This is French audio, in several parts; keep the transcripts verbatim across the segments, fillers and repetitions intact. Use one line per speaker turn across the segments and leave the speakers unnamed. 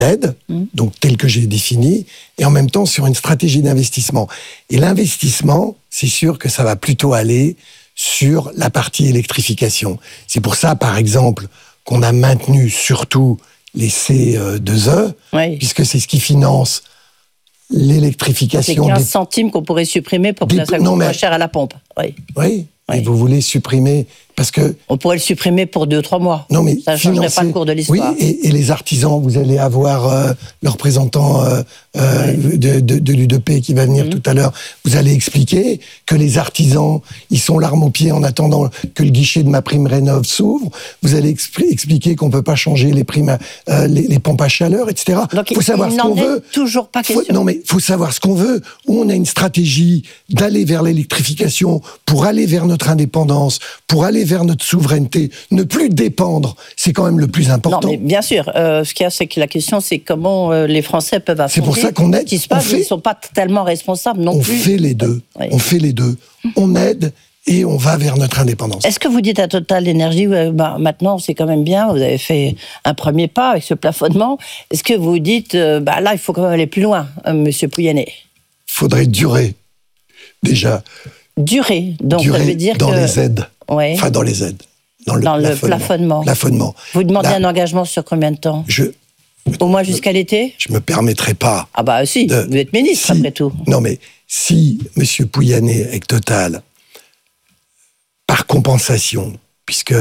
aide, mmh. donc tel que j'ai défini, et en même temps sur une stratégie d'investissement. Et l'investissement, c'est sûr que ça va plutôt aller sur la partie électrification. C'est pour ça, par exemple, qu'on a maintenu surtout les C deux E, oui. puisque c'est ce qui finance l'électrification.
C'est quinze
des...
centimes qu'on pourrait supprimer pour que
des...
ça coûte
non, mais...
moins cher à la pompe. Oui.
Oui. Oui. Et vous voulez supprimer parce que
on pourrait le supprimer pour deux trois mois.
Non mais
ça ne changerait pas le cours de l'histoire.
Oui, et, et les artisans, vous allez avoir euh, le représentant euh, euh, oui. de, de, de l'U D P qui va venir mmh. tout à l'heure. Vous allez expliquer que les artisans, ils sont l'arme au pied en attendant que le guichet de ma prime rénov s'ouvre. Vous allez expli- expliquer qu'on peut pas changer les primes, euh, les, les pompes à chaleur, et cetera.
Donc
faut
il,
savoir
il
ce qu'on
n'en
veut.
Est toujours pas question.
Faut, non mais faut savoir ce qu'on veut. Où on a une stratégie d'aller vers l'électrification pour aller vers notre indépendance, pour aller vers notre souveraineté, ne plus dépendre, c'est quand même le plus important.
Non, mais bien sûr. Euh, ce qu'il y a, c'est que la question, c'est comment euh, les Français peuvent affronter.
C'est pour ça qu'on aide.
Ce qui se passe,
fait,
ils ne sont pas tellement responsables non
on
plus.
On fait les deux. Oui. On fait les deux. On aide et on va vers notre indépendance.
Est-ce que vous dites à Total Énergie, euh, bah, maintenant c'est quand même bien, vous avez fait un premier pas avec ce plafonnement. Est-ce que vous dites, euh, bah, là, il faut quand même aller plus loin, euh, Monsieur Pouyanné?
Il faudrait durer, déjà.
Durer, donc
durer
ça veut dire
dans
que...
les aides.
Ouais.
Enfin, dans les aides. Dans le,
dans le
plafonnement.
plafonnement.
plafonnement.
Vous demandez
Là,
un engagement sur combien de temps?
je,
Au moins jusqu'à l'été?
Je me permettrai pas.
Ah bah si,
de,
vous êtes ministre
si,
après tout.
Non mais si M. Pouyanné avec Total, par compensation, puisque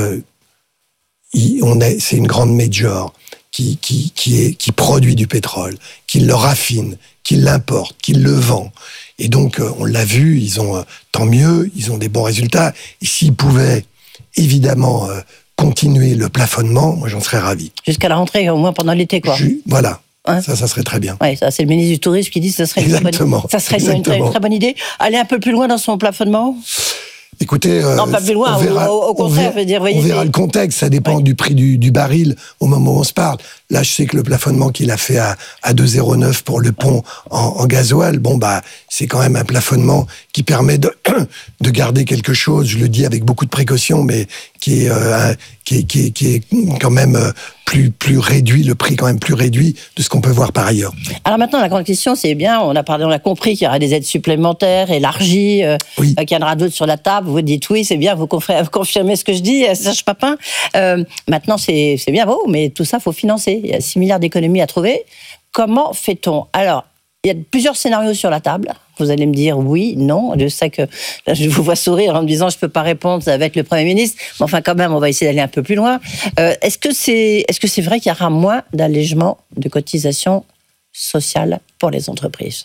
il, on est, c'est une grande major qui, qui, qui, est, qui produit du pétrole, qui le raffine, qui l'importe, qui le vend. Et donc, on l'a vu, ils ont, tant mieux, ils ont des bons résultats. Et s'ils pouvaient, évidemment, continuer le plafonnement, moi, j'en serais ravi.
Jusqu'à la rentrée, au moins pendant l'été, quoi.
Je, voilà. Hein? Ça, ça serait très bien.
Oui, ça, c'est le ministre du Tourisme qui dit que ça serait,
Exactement.
Une, bonne, ça serait
Exactement.
Une, très, une très bonne idée. Aller un peu plus loin dans son plafonnement?
Écoutez, euh,
non, pas plus loin,
on verra,
au, au contraire,
on verra,
dire, voyez,
on verra le contexte, ça dépend ouais. du prix du, du baril au moment où on se parle. Là, je sais que le plafonnement qu'il a fait à, à deux virgule zéro neuf pour le pont en, en gasoil, bon, bah, c'est quand même un plafonnement qui permet de, de garder quelque chose, je le dis avec beaucoup de précaution, mais qui est, euh, qui est, qui est, qui est quand même euh, plus, plus réduit, le prix quand même plus réduit de ce qu'on peut voir par ailleurs.
Alors maintenant, la grande question, c'est bien, on a parlé, on a compris qu'il y aura des aides supplémentaires, élargies, euh,
oui.
qu'il y en aura d'autres sur la table, vous dites oui, c'est bien, vous confirmez ce que je dis, Serge Papin. Euh, maintenant, c'est, c'est bien beau, mais tout ça, il faut financer. Il y a six milliards d'économies à trouver. Comment fait-on? Alors, il y a plusieurs scénarios sur la table. Vous allez me dire oui, non. Je sais que là, je vous vois sourire en me disant je ne peux pas répondre, ça va être le Premier ministre. Mais enfin, quand même, on va essayer d'aller un peu plus loin. Euh, est-ce que c'est, est-ce que c'est vrai qu'il y aura moins d'allègements de cotisations sociales pour les entreprises?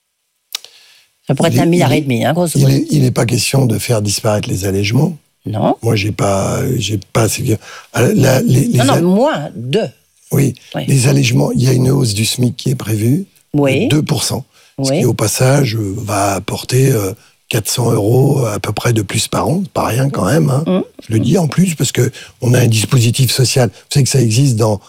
Ça pourrait il être est, un milliard et demi, hein, grosso modo.
Il n'est pas question de faire disparaître les allègements.
Non.
Moi, j'ai pas, j'ai pas. La, les, les
non, non,
all...
moins deux.
Oui, oui, les allègements, il y a une hausse du SMIC qui est prévue,
oui.
de deux pour cent,
oui.
ce qui, au passage, va apporter euh, quatre cents euros à peu près de plus par an, pas rien quand même, hein. Mmh. Je le dis en plus, parce qu'on a un dispositif social, vous savez que ça existe dans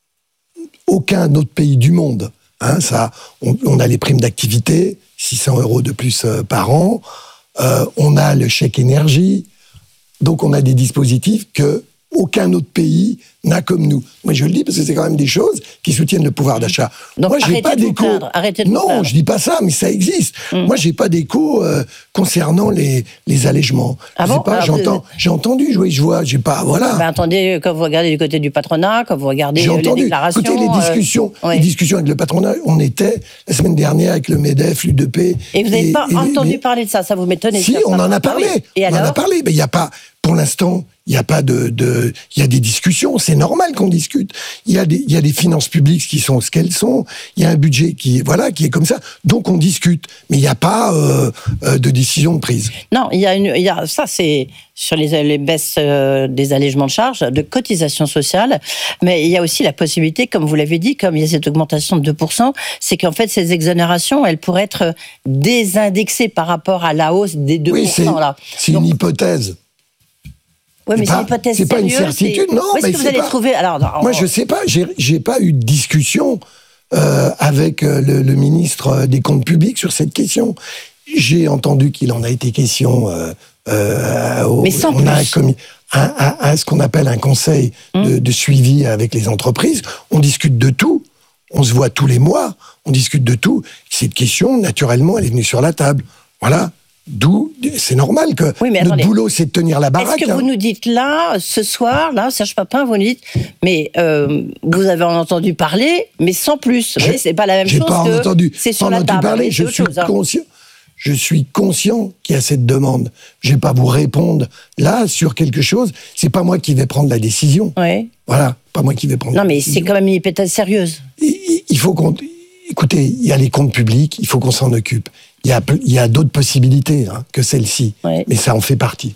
aucun autre pays du monde. Hein, ça, on, on a les primes d'activité, six cents euros de plus euh, par an, euh, on a le chèque énergie, donc on a des dispositifs que aucun autre pays n'a comme nous. Moi, je le dis parce que c'est quand même des choses qui soutiennent le pouvoir d'achat.
Donc,
moi, j'ai pas
de
d'écho.
Arrêtez de
non, je dis pas ça, mais ça existe. Mmh. Moi, j'ai pas d'écho euh, concernant les, les allègements.
Ah
je
bon
sais pas,
Alors,
j'entends,
vous...
j'ai entendu, oui, je vois, j'ai pas, voilà.
Ben, attendez, quand vous regardez du côté du patronat, quand vous regardez
j'ai
euh,
entendu.
les déclarations...
Écoutez, les discussions, euh... les discussions avec le patronat, on était la semaine dernière avec le MEDEF, l'U D P...
Et vous n'avez pas
et,
entendu
mais...
parler de ça, ça vous m'étonne.
Si, on en a parlé.
Et
on
alors
en a parlé, mais il n'y a pas, pour l'instant... Il n'y a pas de, de, il y a des discussions, c'est normal qu'on discute. Il y a des, il y a des finances publiques qui sont ce qu'elles sont. Il y a un budget qui, voilà, qui est comme ça. Donc on discute, mais il n'y a pas euh, euh, de décision de prise.
Non, il y a une, il y a ça, c'est sur les, les baisses euh, des allègements de charges, de cotisations sociales. Mais il y a aussi la possibilité, comme vous l'avez dit, comme il y a cette augmentation de deux pour cent, c'est qu'en fait ces exonérations, elles pourraient être désindexées par rapport à la hausse des deux pour cent.
Oui, c'est,
là.
c'est
Donc,
une hypothèse.
Oui, mais
c'est,
c'est
pas,
une hypothèse
c'est pas une
sérieuse,
certitude,
c'est...
non.
Où est-ce
mais
que vous
c'est
allez
pas...
trouver Alors, non,
moi, je sais pas. J'ai, j'ai pas eu de discussion euh, avec euh, le, le ministre des Comptes Publics sur cette question. J'ai entendu qu'il en a été question. Euh, euh, au,
mais sans
on
plus.
a un, commis, un, un, un, ce qu'on appelle un conseil mmh. de, de suivi avec les entreprises. On discute de tout. on se voit tous les mois, on discute de tout. Cette question, naturellement, elle est venue sur la table. Voilà. D'où, c'est normal que
oui,
notre
attendez.
boulot, c'est de tenir la baraque.
Est-ce que
hein.
vous nous dites là, ce soir, là, Serge Papin, vous nous dites, mais euh, vous avez entendu parler, mais sans plus. Vous voyez, c'est pas la même
J'ai
chose
pas
que
entendu,
c'est sur
pas
la
entendu
table.
parler,
mais
je
c'est autre
suis
chose, hein.
conscient. Je suis conscient qu'il y a cette demande. Je vais pas vous répondre là sur quelque chose. C'est pas moi qui vais prendre la décision.
Oui.
Voilà, pas moi qui vais prendre.
Non,
la
mais
décision.
c'est quand même une hypothèse sérieuse.
Il, il faut qu'on. Écoutez, il y a les comptes publics, il faut qu'on s'en occupe. Il y a, il y a d'autres possibilités hein, que celle-ci,
Oui.
mais ça en fait partie.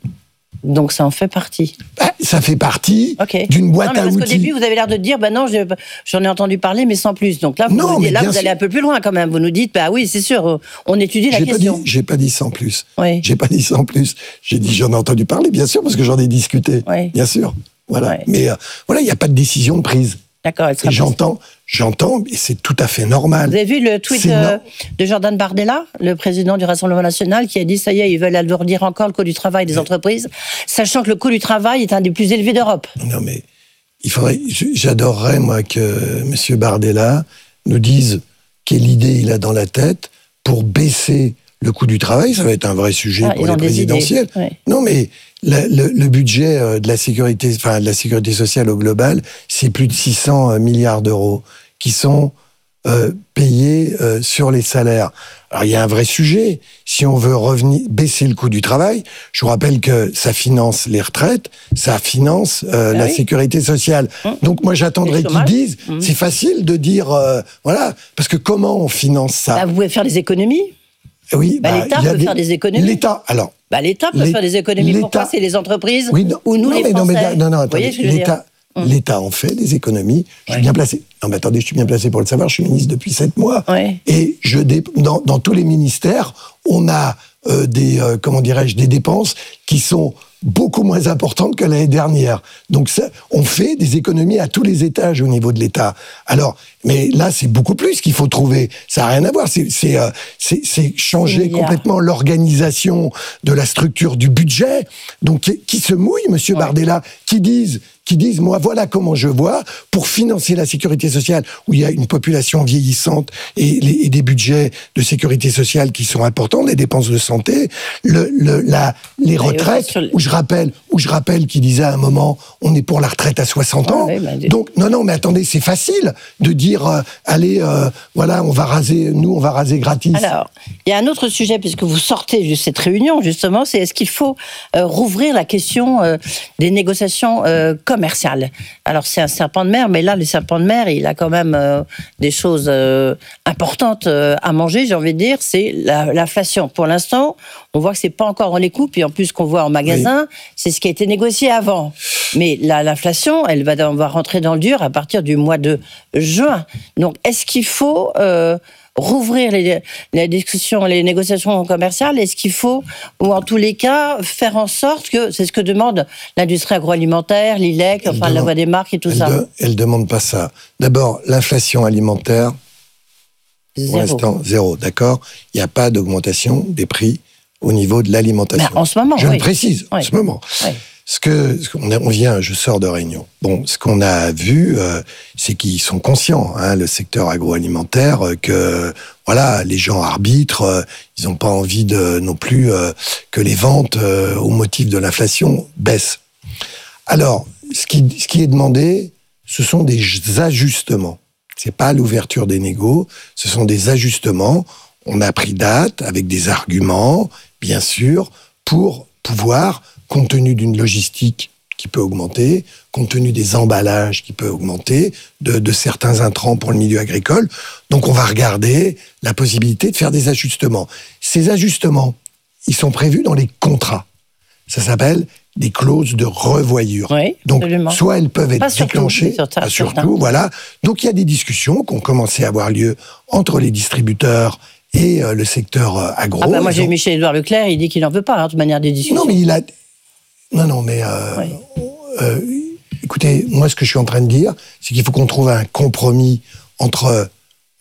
Donc ça en fait partie.
Bah, ça fait partie
Ok.
d'une boîte
non, mais
à
parce
outils.
qu'au début, vous avez l'air de dire, bah non, je- j'en ai entendu parler, mais sans plus. Donc là, vous,
Non,
nous dites-
mais
là,
bien
vous allez
sûr.
un peu plus loin quand même. Vous nous dites, bah oui, c'est sûr, on étudie la
J'ai pas dit,
question.
j'ai pas dit sans plus.
Oui.
J'ai pas dit sans plus. J'ai dit j'en ai entendu parler, bien sûr, parce que j'en ai discuté,
Oui.
bien sûr. Voilà.
Oui.
Mais euh, voilà, il n'y a pas de décision de prise.
D'accord, elle sera
Et
prise.
j'entends, j'entends, et c'est tout à fait normal.
Vous avez vu le tweet
C'est
euh,
no-
de Jordan Bardella, le président du Rassemblement national, qui a dit, ça y est, ils veulent alourdir encore le coût du travail des entreprises, sachant que le coût du travail est un des plus élevés d'Europe.
Non, mais il faudrait. J'adorerais, moi, que M. Bardella nous dise quelle idée il a dans la tête pour baisser le coût du travail. Ça va être un vrai sujet
Ah,
pour
ils
les
ont des
présidentielles.
idées, ouais.
Non, mais la- le, le budget euh, de la sécurité, enfin de la sécurité sociale au global, c'est plus de six cents milliards d'euros qui sont euh, payés euh, sur les salaires. Alors il y a un vrai sujet. Si on veut revenir baisser le coût du travail, je vous rappelle que ça finance les retraites, ça finance euh,
Ah
la
oui.
sécurité sociale.
Hum.
Donc moi j'attendrais
Le
qu'ils
chômage.
disent.
Hum.
C'est facile de dire euh, voilà, parce que comment on finance ça?
Bah, vous pouvez faire des économies.
Oui,
bah, l'État
il y a
peut faire des économies.
L'État, alors.
Bah, L'État peut
L'É-
faire des économies. Pourquoi
l'État-
c'est les entreprises
Oui, non,
ou nous
non,
les
mais
Français?
non, mais non, non,
Vous
attendez,
voyez ce que je veux dire?
l'État,
Hum.
l'État en fait des économies. Je suis
Ouais.
bien placé. Non, mais attendez, je suis bien placé pour le savoir. Je suis ministre depuis sept mois.
Ouais.
Et je dé- dans, dans tous les ministères, on a euh, des, euh, comment dirais-je, des dépenses qui sont beaucoup moins importantes que l'année dernière. Donc, ça, on fait des économies à tous les étages au niveau de l'État. Alors, mais là, c'est beaucoup plus qu'il faut trouver. Ça n'a rien à voir. C'est, c'est, euh, c'est, c'est changer
Milliards.
complètement l'organisation de la structure du budget. Donc, qui, qui se mouille, Monsieur
Ouais.
Bardella, qui disent, qui disent, moi, voilà comment je vois, pour financer la sécurité sociale, où il y a une population vieillissante et, les, et des budgets de sécurité sociale qui sont importants, des dépenses de santé, le, le, la, les
Ouais,
retraites,
sur le-
où je rappelle, où je rappelle qu'il disait à un moment, on est pour la retraite à soixante ans.
Ouais, ouais, bah,
Donc, non, non, mais attendez, c'est facile de dire, euh, allez, euh, voilà, on va raser, nous, on va raser gratis.
Alors, il y a un autre sujet, puisque vous sortez de cette réunion, justement, c'est est-ce qu'il faut euh, rouvrir la question euh, des négociations euh, commerciales. Alors, c'est un serpent de mer, mais là, le serpent de mer, il a quand même euh, des choses euh, importantes euh, à manger, j'ai envie de dire, c'est la- l'inflation. Pour l'instant, on voit que c'est pas encore dans les coupes, et en plus, qu'on voit en magasin, c'est ce qui a été négocié avant. Mais là, l'inflation, elle va, on va rentrer dans le dur à partir du mois de juin. Donc, est-ce qu'il faut euh, rouvrir les, les discussions, les négociations commerciales? Est-ce qu'il faut, ou en tous les cas, faire en sorte que, c'est ce que demande l'industrie agroalimentaire, l'I L E C,
Elle
enfin la
demande-
voix des marques et tout
elle
ça?
de- elle demande pas ça. D'abord, l'inflation alimentaire, pour
Zéro.
l'instant, zéro, d'accord? Il n'y a pas d'augmentation des prix au niveau de l'alimentation.
Mais en ce moment,
Je
oui.
le précise, en
Oui.
ce moment.
Oui.
Ce que, ce qu'on a- on vient, je sors de réunion. Bon, ce qu'on a vu, euh, c'est qu'ils sont conscients, hein, le secteur agroalimentaire, euh, que voilà, les gens arbitrent, euh, ils n'ont pas envie de non plus euh, que les ventes, euh, au motif de l'inflation, baissent. Alors, ce qui, ce qui est demandé, ce sont des ajustements. C'est pas l'ouverture des négos, ce sont des ajustements. On a pris date avec des arguments, bien sûr, pour pouvoir, compte tenu d'une logistique qui peut augmenter, compte tenu des emballages qui peut augmenter, de, de certains intrants pour le milieu agricole. Donc on va regarder la possibilité de faire des ajustements. Ces ajustements, ils sont prévus dans les contrats. Ça s'appelle des clauses de revoyure.
Oui,
Donc,
absolument.
soit elles peuvent être
Pas surtout,
déclenchées,
sur ça,
pas
certains.
surtout, voilà. Donc, il y a des discussions qui ont commencé à avoir lieu entre les distributeurs et euh, le secteur euh, agro.
Ah bah moi, j'ai
Ils ont-
Michel-Édouard Leclerc, il dit qu'il n'en veut pas, hein, de toute manière, des discussions.
Non, mais il a... Non, non, mais... euh,
Oui.
euh, écoutez, moi, ce que je suis en train de dire, c'est qu'il faut qu'on trouve un compromis entre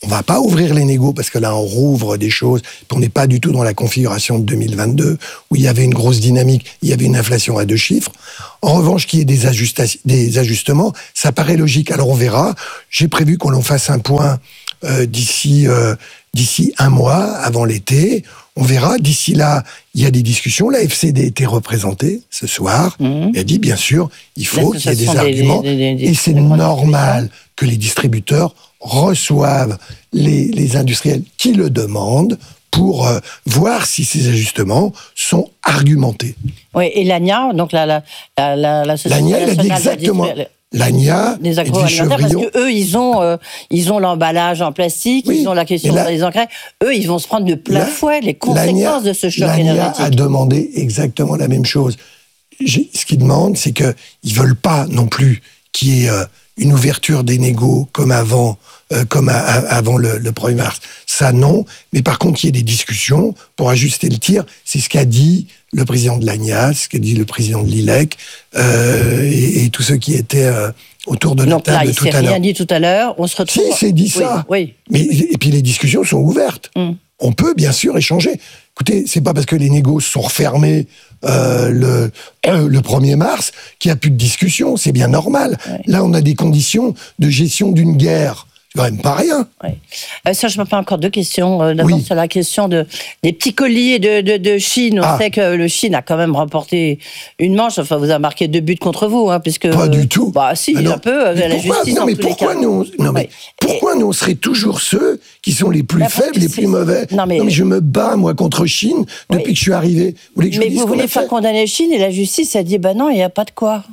On va pas ouvrir les négos parce que là, on rouvre des choses. On n'est pas du tout dans la configuration de deux mille vingt-deux où il y avait une grosse dynamique, il y avait une inflation à deux chiffres. En revanche, qu'il y ait des, ajusta- des ajustements, ça paraît logique. Alors on verra. J'ai prévu qu'on en fasse un point euh, d'ici euh, d'ici un mois, avant l'été. On verra. D'ici là, il y a des discussions. La F C D était représentée ce soir. Mmh. Elle a dit, bien sûr, il faut qu'il y ait des arguments. Des, des, des, et c'est normal que les distributeurs reçoivent les, les industriels qui le demandent pour euh, voir si ces ajustements sont argumentés.
Oui, et l'A N I A, donc la, la, la, la, la Société
L'A N I A, elle a dit exactement... L'A N I A,
des agroalimentaires, parce que eux, ils ont, euh, ils ont l'emballage en plastique, oui, ils ont la question la, des engrais. Eux, ils vont se prendre de plein la, fouet les conséquences de ce choc
l'A N I A
énergétique.
A demandé exactement la même chose. J'ai, ce qu'ils demandent, c'est que ils veulent pas non plus qu'il y ait euh, une ouverture des négos comme avant, euh, comme à, à, avant le, le premier mars. Ça, non. Mais par contre, il y ait des discussions pour ajuster le tir. C'est ce qu'a dit le président de l'A N I A, ce qu'a dit le président de l'I L E C, euh, et, et tous ceux qui étaient euh, autour de la
Donc
table
là,
tout à l'heure.
Donc là, il s'est rien dit tout à l'heure. On se retrouve...
Si, c'est dit ça.
Oui, oui.
Mais, et puis les discussions sont ouvertes. Mm. On peut bien sûr échanger. Écoutez, c'est pas parce que les négos sont refermés euh, le, euh, le premier mars qu'il n'y a plus de discussion. C'est bien normal. Ouais. Là, on a des conditions de gestion d'une guerre. C'est quand même pas rien.
Ouais. Euh, ça, je me pose encore deux questions. Euh, d'abord, oui. sur la question de, des petits colliers de, de, de Chine. On ah. sait que le Chine a quand même remporté une manche. Enfin, vous avez marqué deux buts contre vous. Hein, puisque,
pas du tout.
Bah, si, ah, un peu.
Mais
la
pourquoi,
justice
non, mais
en tous
pourquoi
les cas.
Nous, non, mais ouais. pourquoi Et... nous, on serait toujours ceux qui sont les plus bah, faibles, les plus mauvais non mais... non, mais je me bats, moi, contre Chine depuis oui. que je suis arrivé. Vous voulez que je
mais
vous dise
vous voulez faire
fait
condamner Chine et la justice a dit, bah non, il n'y a pas de quoi.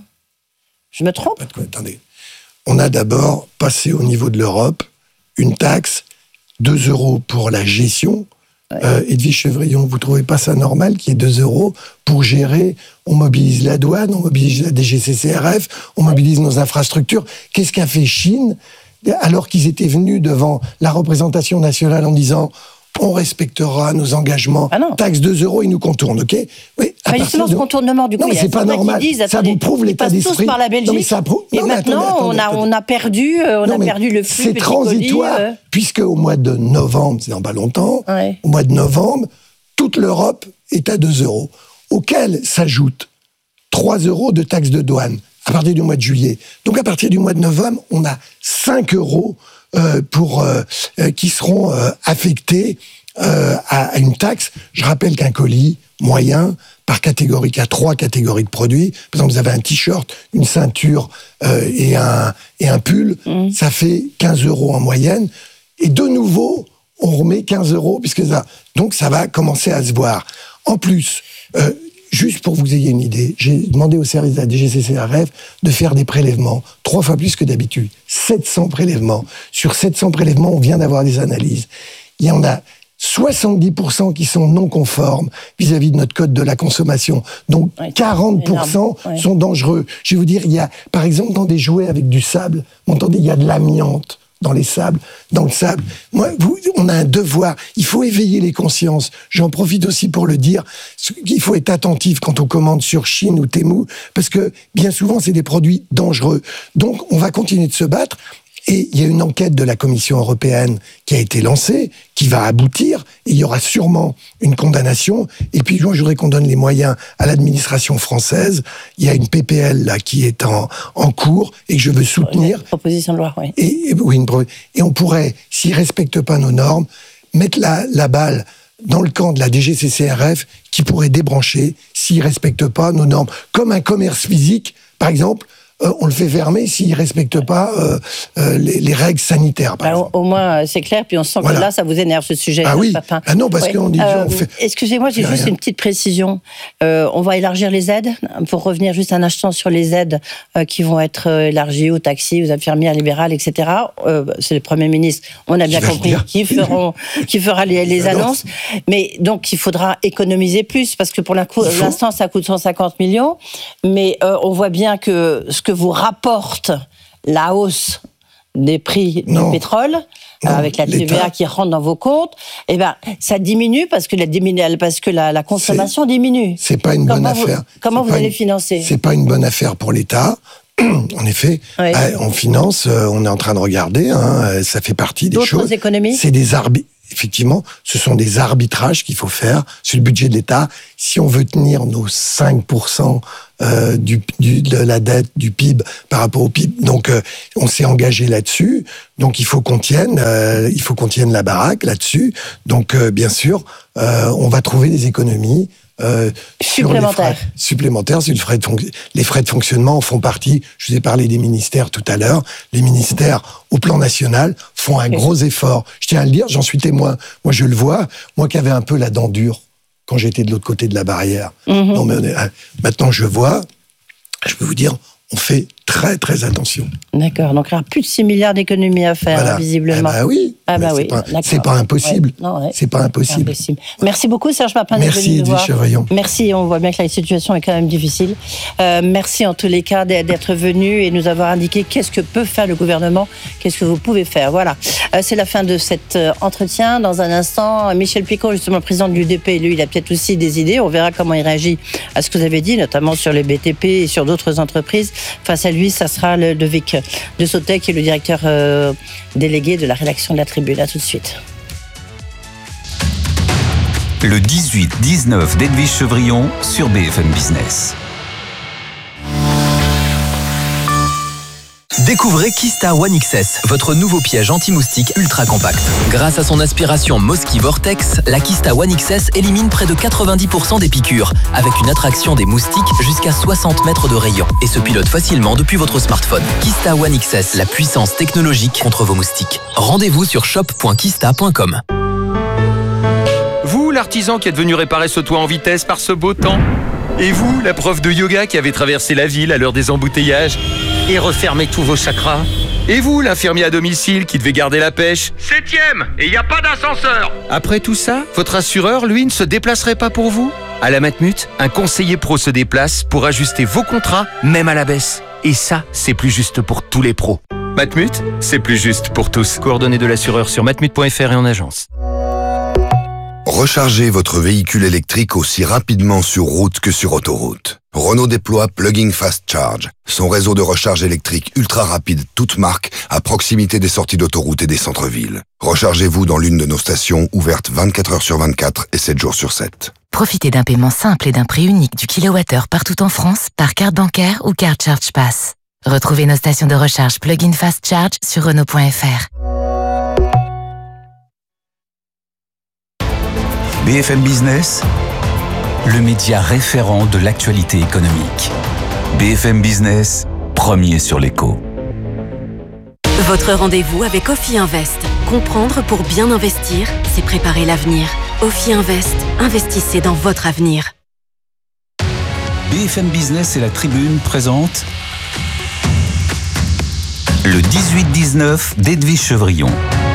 Je me trompe?
Pas de quoi, attendez. On a d'abord passé au niveau de l'Europe une taxe, deux euros pour la gestion. Ouais. Euh, Edwige Chevrillon, vous ne trouvez pas ça normal qu'il y ait deux euros pour gérer? On mobilise la douane, on mobilise la D G C C R F, on ouais. mobilise nos infrastructures. Qu'est-ce qu'a fait Chine alors qu'ils étaient venus devant la représentation nationale en disant on respectera nos engagements, ah taxe deux euros, ils nous contournent, ok? Oui.
Ah, justement, de... ce contournement, du coup,
non, mais c'est pas normal.
Disent,
ça vous prouve l'état d'esprit.
Tous par la Belgique.
Non, mais ça prouve...
Et
non,
maintenant,
attendez,
on, a,
attendez.
on a perdu, on non, a perdu le flux.
C'est transitoire, colis, euh... puisque au mois de novembre, c'est dans pas longtemps, ouais. au mois de novembre, toute l'Europe est à deux euros, auquel s'ajoutent trois euros de taxe de douane à partir du mois de juillet. Donc à partir du mois de novembre, on a cinq euros euh, pour, euh, euh, qui seront euh, affectés Euh, à une taxe. Je rappelle qu'un colis moyen, par catégorie, qui a trois catégories de produits, par exemple, vous avez un t-shirt, une ceinture euh, et, un, et un pull, mmh. ça fait quinze euros en moyenne. Et de nouveau, on remet quinze euros, puisque ça... Donc, ça va commencer à se voir. En plus, euh, juste pour que vous ayez une idée, j'ai demandé au service de la D G C C R F de faire des prélèvements, trois fois plus que d'habitude. sept cents prélèvements. Sur sept cents prélèvements, on vient d'avoir des analyses. Il y en a soixante-dix pour cent qui sont non conformes vis-à-vis de notre code de la consommation. Donc, ouais, quarante pour cent ouais. sont dangereux. Je vais vous dire, il y a, par exemple, dans des jouets avec du sable, vous entendez, il y a de l'amiante dans les sables, dans le sable. Moi, vous, on a un devoir. Il faut éveiller les consciences. J'en profite aussi pour le dire. Il faut être attentif quand on commande sur Chine ou Temu, parce que, bien souvent, c'est des produits dangereux. Donc, on va continuer de se battre. Et il y a une enquête de la Commission européenne qui a été lancée, qui va aboutir, et il y aura sûrement une condamnation. Et puis, moi, je voudrais qu'on donne les moyens à l'administration française. Il y a une P P L là qui est en, en cours et que je veux soutenir.
Une proposition de loi, oui.
Et, et, oui, une, et on pourrait, s'ils ne respectent pas nos normes, mettre la, la balle dans le camp de la D G C C R F qui pourrait débrancher s'ils ne respectent pas nos normes. Comme un commerce physique, par exemple, Euh, on le fait fermer s'il ne respecte pas euh, euh, les, les règles sanitaires. Par
Alors, au moins, c'est clair, puis on sent voilà. que là, ça vous énerve, ce sujet.
Ah oui,
Papin.
Ah non, parce ouais. qu'on dit...
Euh,
on fait...
Excusez-moi, j'ai juste
rien.
une petite précision. Euh, on va élargir les aides, pour revenir juste un instant sur les aides euh, qui vont être élargies aux taxis, aux infirmières libérales, et cetera. Euh, c'est le Premier ministre, on a bien compris, qui, feront, qui fera les, les annonces. Mais donc, il faudra économiser plus, parce que pour l'instant, ça coûte cent cinquante millions. Mais euh, on voit bien que ce que vous rapporte la hausse des prix non. du pétrole, non, avec la T V A qui rentre dans vos comptes, eh ben, ça diminue parce que la, parce que la, la consommation c'est, diminue.
C'est pas une
comment
bonne
vous,
affaire.
Comment
c'est
vous allez
une,
financer?
C'est pas une bonne affaire pour l'État. en effet, oui. euh, on finance, euh, on est en train de regarder, hein, ça fait partie des
D'autres
choses.
D'autres économies ?
C'est des arbitres. Effectivement, ce sont des arbitrages qu'il faut faire sur le budget de l'État. Si on veut tenir nos cinq pour cent euh, du, du, de la dette du P I B par rapport au P I B, donc euh, on s'est engagé là-dessus. Donc il faut qu'on tienne, euh, il faut qu'on tienne la baraque là-dessus. Donc euh, bien sûr, euh, on va trouver des économies. Euh,
supplémentaires.
Sur supplémentaires, sur les frais, de fonc- les frais de fonctionnement en font partie. Je vous ai parlé des ministères tout à l'heure. Les ministères, au plan national, font un gros effort. Je tiens à le dire, j'en suis témoin. Moi, je le vois. Moi qui avais un peu la dent dure quand j'étais de l'autre côté de la barrière. Mm-hmm. Non, mais on est, maintenant, je vois, je peux vous dire, on fait très, très attention.
D'accord. Donc, il y aura plus de six milliards d'économies à faire, voilà. visiblement.
Ah bah oui.
Ah bah
c'est
oui.
Pas, c'est pas impossible. Ouais. Non, ouais. C'est pas impossible.
impossible. Merci beaucoup, Serge Papin.
Merci, Edwige Chevrillon.
Merci. On voit bien que la situation est quand même difficile. Euh, merci en tous les cas d'être venu et nous avoir indiqué qu'est-ce que peut faire le gouvernement, qu'est-ce que vous pouvez faire. Voilà. Euh, c'est la fin de cet euh, entretien. Dans un instant, Michel Picon, justement le président de l'U D P, lui, il a peut-être aussi des idées. On verra comment il réagit à ce que vous avez dit, notamment sur les B T P et sur d'autres entreprises. Face à lui, ça sera le Ludovic de Sautet, qui est le directeur euh, délégué de la rédaction de la Tribune. À tout de suite.
Le dix-huit dix-neuf d'Edwige Chevrillon sur B F M Business.
Découvrez Kista One X S, votre nouveau piège anti-moustique ultra compact. Grâce à son aspiration Mosquito Vortex, la Kista One X S élimine près de quatre-vingt-dix pour cent des piqûres, avec une attraction des moustiques jusqu'à soixante mètres de rayon et se pilote facilement depuis votre smartphone. Kista One X S, la puissance technologique contre vos moustiques. Rendez-vous sur shop point kista point com.
Vous, l'artisan qui est venu réparer ce toit en vitesse par ce beau temps. Et vous, la prof de yoga qui avait traversé la ville à l'heure des embouteillages et refermé tous vos chakras. Et vous, l'infirmier à domicile qui devait garder la pêche. Septième, et il n'y a pas d'ascenseur. Après tout ça, votre assureur, lui, ne se déplacerait pas pour vous ? À la Matmut, un conseiller pro se déplace pour ajuster vos contrats, même à la baisse. Et ça, c'est plus juste pour tous les pros. Matmut, c'est plus juste pour tous. Coordonnées de l'assureur sur matmut point f r et en agence.
Rechargez votre véhicule électrique aussi rapidement sur route que sur autoroute. Renault déploie Plug-in Fast Charge, son réseau de recharge électrique ultra rapide toute marque à proximité des sorties d'autoroute et des centres-villes. Rechargez-vous dans l'une de nos stations ouvertes vingt-quatre heures sur vingt-quatre et sept jours sur sept.
Profitez d'un paiement simple et d'un prix unique du kilowattheure partout en France par carte bancaire ou carte Charge Pass. Retrouvez nos stations de recharge Plug-in Fast Charge sur Renault point f r.
B F M Business, le média référent de l'actualité économique. B F M Business, premier sur l'écho.
Votre rendez-vous avec Ophi Invest. Comprendre pour bien investir, c'est préparer l'avenir. Ophi Invest, investissez dans votre avenir.
B F M Business et la Tribune présentent le dix-huit dix-neuf d'Edwige Chevrillon.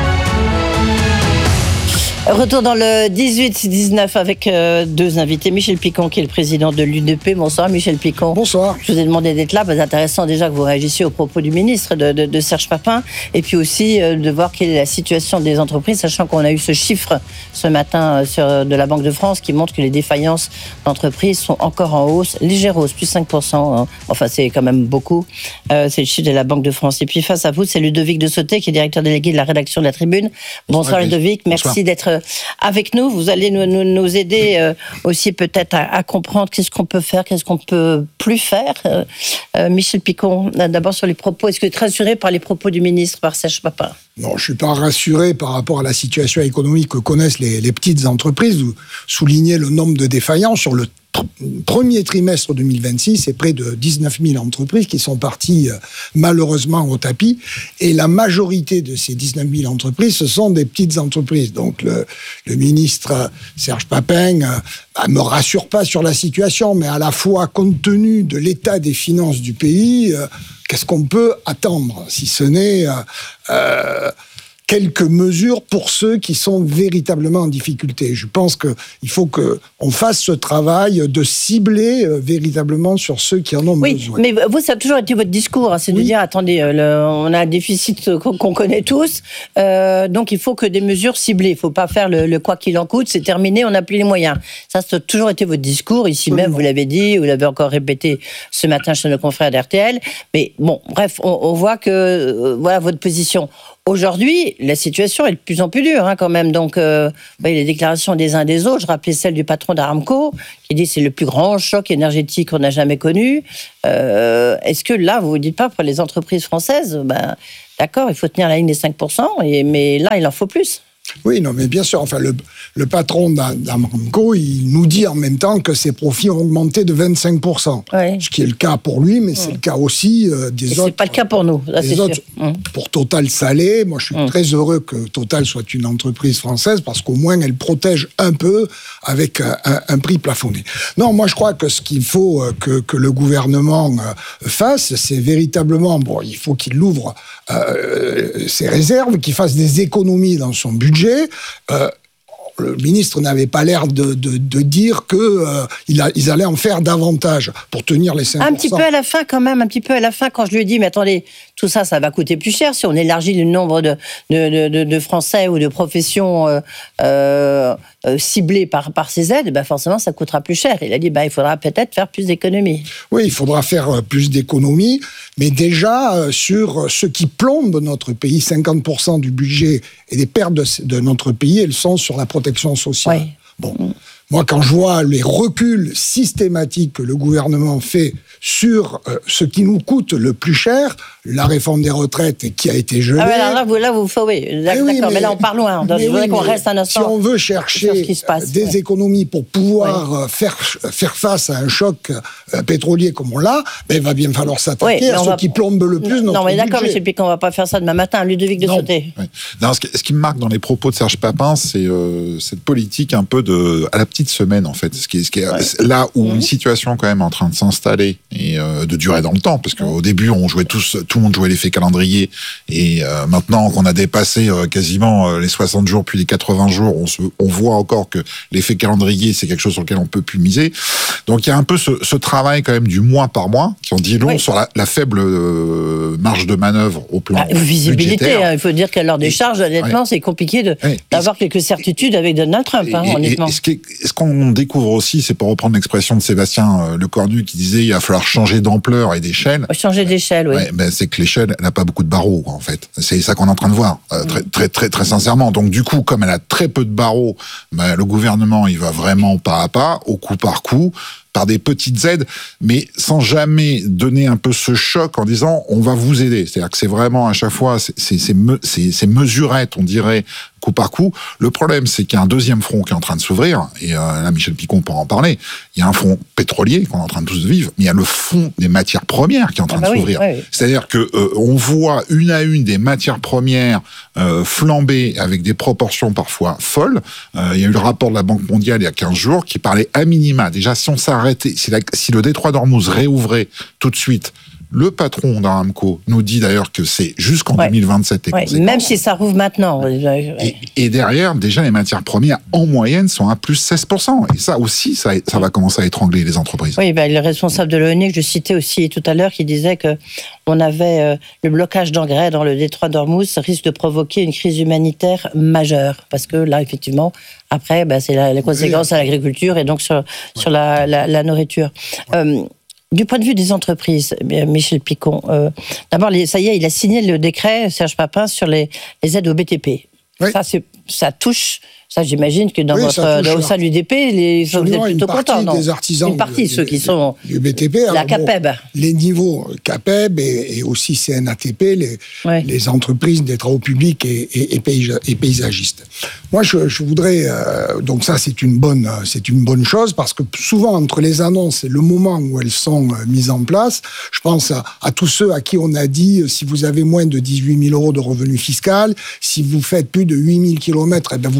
Retour dans le dix-huit dix-neuf avec euh, deux invités. Michel Picon, qui est le président de l'U D P. Bonsoir, Michel Picon.
Bonsoir.
Je vous ai demandé d'être là. C'est intéressant déjà que vous réagissiez aux propos du ministre de, de, de Serge Papin. Et puis aussi euh, de voir quelle est la situation des entreprises, sachant qu'on a eu ce chiffre ce matin euh, sur, de la Banque de France qui montre que les défaillances d'entreprises sont encore en hausse. Légère hausse, plus cinq pour cent. Hein. Enfin, c'est quand même beaucoup. Euh, c'est le chiffre de la Banque de France. Et puis face à vous, c'est Ludovic de Sautet, qui est directeur délégué de la rédaction de la Tribune. Bonsoir, Bonsoir Ludovic. Merci Bonsoir. d'être avec nous. Vous allez nous, nous, nous aider euh, aussi peut-être à, à comprendre qu'est-ce qu'on peut faire, qu'est-ce qu'on peut plus faire. Euh, euh, Michel Picon, d'abord sur les propos. Est-ce que vous êtes rassuré par les propos du ministre, par Serge Papin ?
Non, je ne suis pas rassuré par rapport à la situation économique que connaissent les, les petites entreprises. Vous soulignez le nombre de défaillances. Sur le tr- premier trimestre deux mille vingt-six, c'est près de dix-neuf mille entreprises qui sont parties euh, malheureusement au tapis. Et la majorité de ces dix-neuf mille entreprises, ce sont des petites entreprises. Donc le, le ministre euh, Serge Papin euh, bah, me rassure pas sur la situation, mais à la fois, compte tenu de l'état des finances du pays, euh, qu'est-ce qu'on peut attendre, si ce n'est euh, euh, quelques mesures pour ceux qui sont véritablement en difficulté. Je pense qu'il faut qu'on fasse ce travail de cibler euh, véritablement sur ceux qui en ont
oui,
besoin.
Mais vous, ça a toujours été votre discours, hein, c'est oui. de dire, attendez, euh, le, on a un déficit qu'on, qu'on connaît tous, euh, donc il faut que des mesures ciblées. Il ne faut pas faire le, le quoi qu'il en coûte, c'est terminé, on n'a plus les moyens. Ça, ça a toujours été votre discours, ici oui, même, non. Vous l'avez dit, vous l'avez encore répété ce matin chez nos confrères d'R T L. Mais bon, bref, on, on voit que, euh, voilà votre position. Aujourd'hui, la situation est de plus en plus dure, hein, quand même. Donc, euh, les déclarations des uns des autres, je rappelais celle du patron d'Aramco, qui dit que c'est le plus grand choc énergétique qu'on a jamais connu. Euh, est-ce que là, vous vous dites pas, pour les entreprises françaises, ben, d'accord, il faut tenir la ligne des cinq pour cent, et, mais là, il en faut plus.
Oui, non, mais bien sûr. Enfin, le, le patron d'Aramco, il nous dit en même temps que ses profits ont augmenté de vingt-cinq pour cent. Oui. Ce qui est le cas pour lui, mais c'est mmh. le cas aussi euh, des
Et
autres.
C'est pas le cas pour nous, là, c'est
autres,
sûr. Mmh.
Pour Total Salé, moi, je suis mmh. très heureux que Total soit une entreprise française parce qu'au moins, elle protège un peu avec un, un, un prix plafonné. Non, moi, je crois que ce qu'il faut que, que le gouvernement fasse, c'est véritablement, bon, il faut qu'il ouvre euh, ses réserves, qu'il fasse des économies dans son budget. Euh, le ministre n'avait pas l'air de, de, de dire qu'ils euh, ils allaient en faire davantage pour tenir les cinq pour cent.
Un petit peu à la fin quand même, un petit peu à la fin, quand je lui ai dit, mais attendez, tout ça, ça va coûter plus cher si on élargit le nombre de, de, de, de Français ou de professions euh, euh, ciblées par, par ces aides, ben forcément, ça coûtera plus cher. Il a dit, ben, il faudra peut-être faire plus d'économies.
Oui, il faudra faire plus d'économies, mais déjà, euh, sur ce qui plombe notre pays, cinquante pour cent du budget et des pertes de, de notre pays, elles sont sur la protection sociale. Oui. Bon. Mmh. Moi, quand je vois les reculs systématiques que le gouvernement fait sur euh, ce qui nous coûte le plus cher, la réforme des retraites qui a été gelée... Ah,
mais là, là, vous, là, vous oui, d'accord, oui, mais, mais là, on part loin. Donc, je voudrais oui, qu'on reste un instant.
Si on veut chercher passe, des ouais. économies pour pouvoir ouais. faire, faire face à un choc euh, pétrolier comme on l'a, ben, il va bien falloir s'attaquer oui, à ce va... qui plombe le plus non, notre
Non, mais d'accord,
budget.
M. Picon, on ne va pas faire ça demain matin. Ludovic de Sauté.
Oui. Non, ce, qui, ce qui me marque dans les propos de Serge Papin, c'est euh, cette politique un peu de, à la petite semaine, en fait. Ce qui est, ce qui est, ouais. Là où mmh. une situation quand même est en train de s'installer et euh, de durer dans le temps, parce qu'au début, on jouait tous, tout le monde jouait l'effet calendrier, et euh, maintenant qu'on a dépassé euh, quasiment euh, les soixante jours puis les quatre-vingts jours, on, se, on voit encore que l'effet calendrier, c'est quelque chose sur lequel on peut plus miser. Donc il y a un peu ce, ce travail quand même du mois par mois, qui en dit long oui. sur la, la faible euh, marge de manœuvre au plan ah,
visibilité,
budgétaire.
Hein, il faut dire qu'à l'heure des charges, honnêtement, ouais. c'est compliqué de, ouais. d'avoir quelques certitudes avec Donald Trump, hein, et, honnêtement.
Et, et ce, qui est, ce qu'on découvre aussi, c'est pour reprendre l'expression de Sébastien euh, Lecornu qui disait il va falloir changer d'ampleur et d'échelle.
Changer d'échelle, oui.
Ouais, ben, c'est que l'échelle, elle n'a pas beaucoup de barreaux, quoi, en fait. C'est ça qu'on est en train de voir, euh, très, très, très, très sincèrement. Donc, du coup, comme elle a très peu de barreaux, ben, le gouvernement, il va vraiment pas à pas, au coup par coup, par des petites aides, mais sans jamais donner un peu ce choc en disant on va vous aider. C'est-à-dire que c'est vraiment à chaque fois, c'est, c'est, c'est, me, c'est, c'est mesurette, on dirait, coup par coup. Le problème, c'est qu'il y a un deuxième front qui est en train de s'ouvrir, et euh, là, Michel Picon pourra en parler. Il y a un front pétrolier qu'on est en train de tous vivre, mais il y a le front des matières premières qui est en train ah bah de s'ouvrir. Oui, oui. C'est-à-dire que euh, on voit une à une des matières premières euh, flamber avec des proportions parfois folles. Euh, il y a eu le rapport de la Banque mondiale il y a quinze jours qui parlait à minima. Déjà, si on s'arrêtait, si, la, si le détroit d'Ormuz réouvrait tout de suite, le patron d'Aramco nous dit d'ailleurs que c'est jusqu'en ouais. deux mille vingt-sept.
Ouais, même si ça rouvre maintenant.
Et, et derrière, déjà, les matières premières, en moyenne, sont à plus seize pour cent. Et ça aussi, ça, ça va commencer à étrangler les entreprises.
Oui, ben, le responsable de l'ONU, que je citais aussi tout à l'heure, qui disait que on avait euh, le blocage d'engrais dans le détroit d'Ormuz risque de provoquer une crise humanitaire majeure. Parce que là, effectivement, après, ben, c'est la, les conséquences oui. à l'agriculture et donc sur, ouais. sur la, la, la nourriture. Ouais. Euh, Du point de vue des entreprises, Michel Picon, euh, d'abord, les, ça y est, il a signé le décret, Serge Papin, sur les, les aides au B T P. Oui. Ça, c'est, ça touche, ça j'imagine que dans oui, votre, dans, au sein de l'U D P, les, vous êtes plutôt contents, non ?
Des artisans
une partie,
de,
ceux qui sont
du B T P,
la alors, CAPEB. Bon,
les niveaux CAPEB et, et aussi C N A T P, les, ouais. les entreprises des travaux publics et, et, et, paysag, et paysagistes. Moi, je, je voudrais, euh, donc ça c'est une bonne, c'est une bonne chose parce que souvent entre les annonces et le moment où elles sont mises en place, je pense à, à tous ceux à qui on a dit si vous avez moins de dix-huit mille euros de revenus fiscaux, si vous faites plus de huit mille kilomètres, eh bien vous avez droit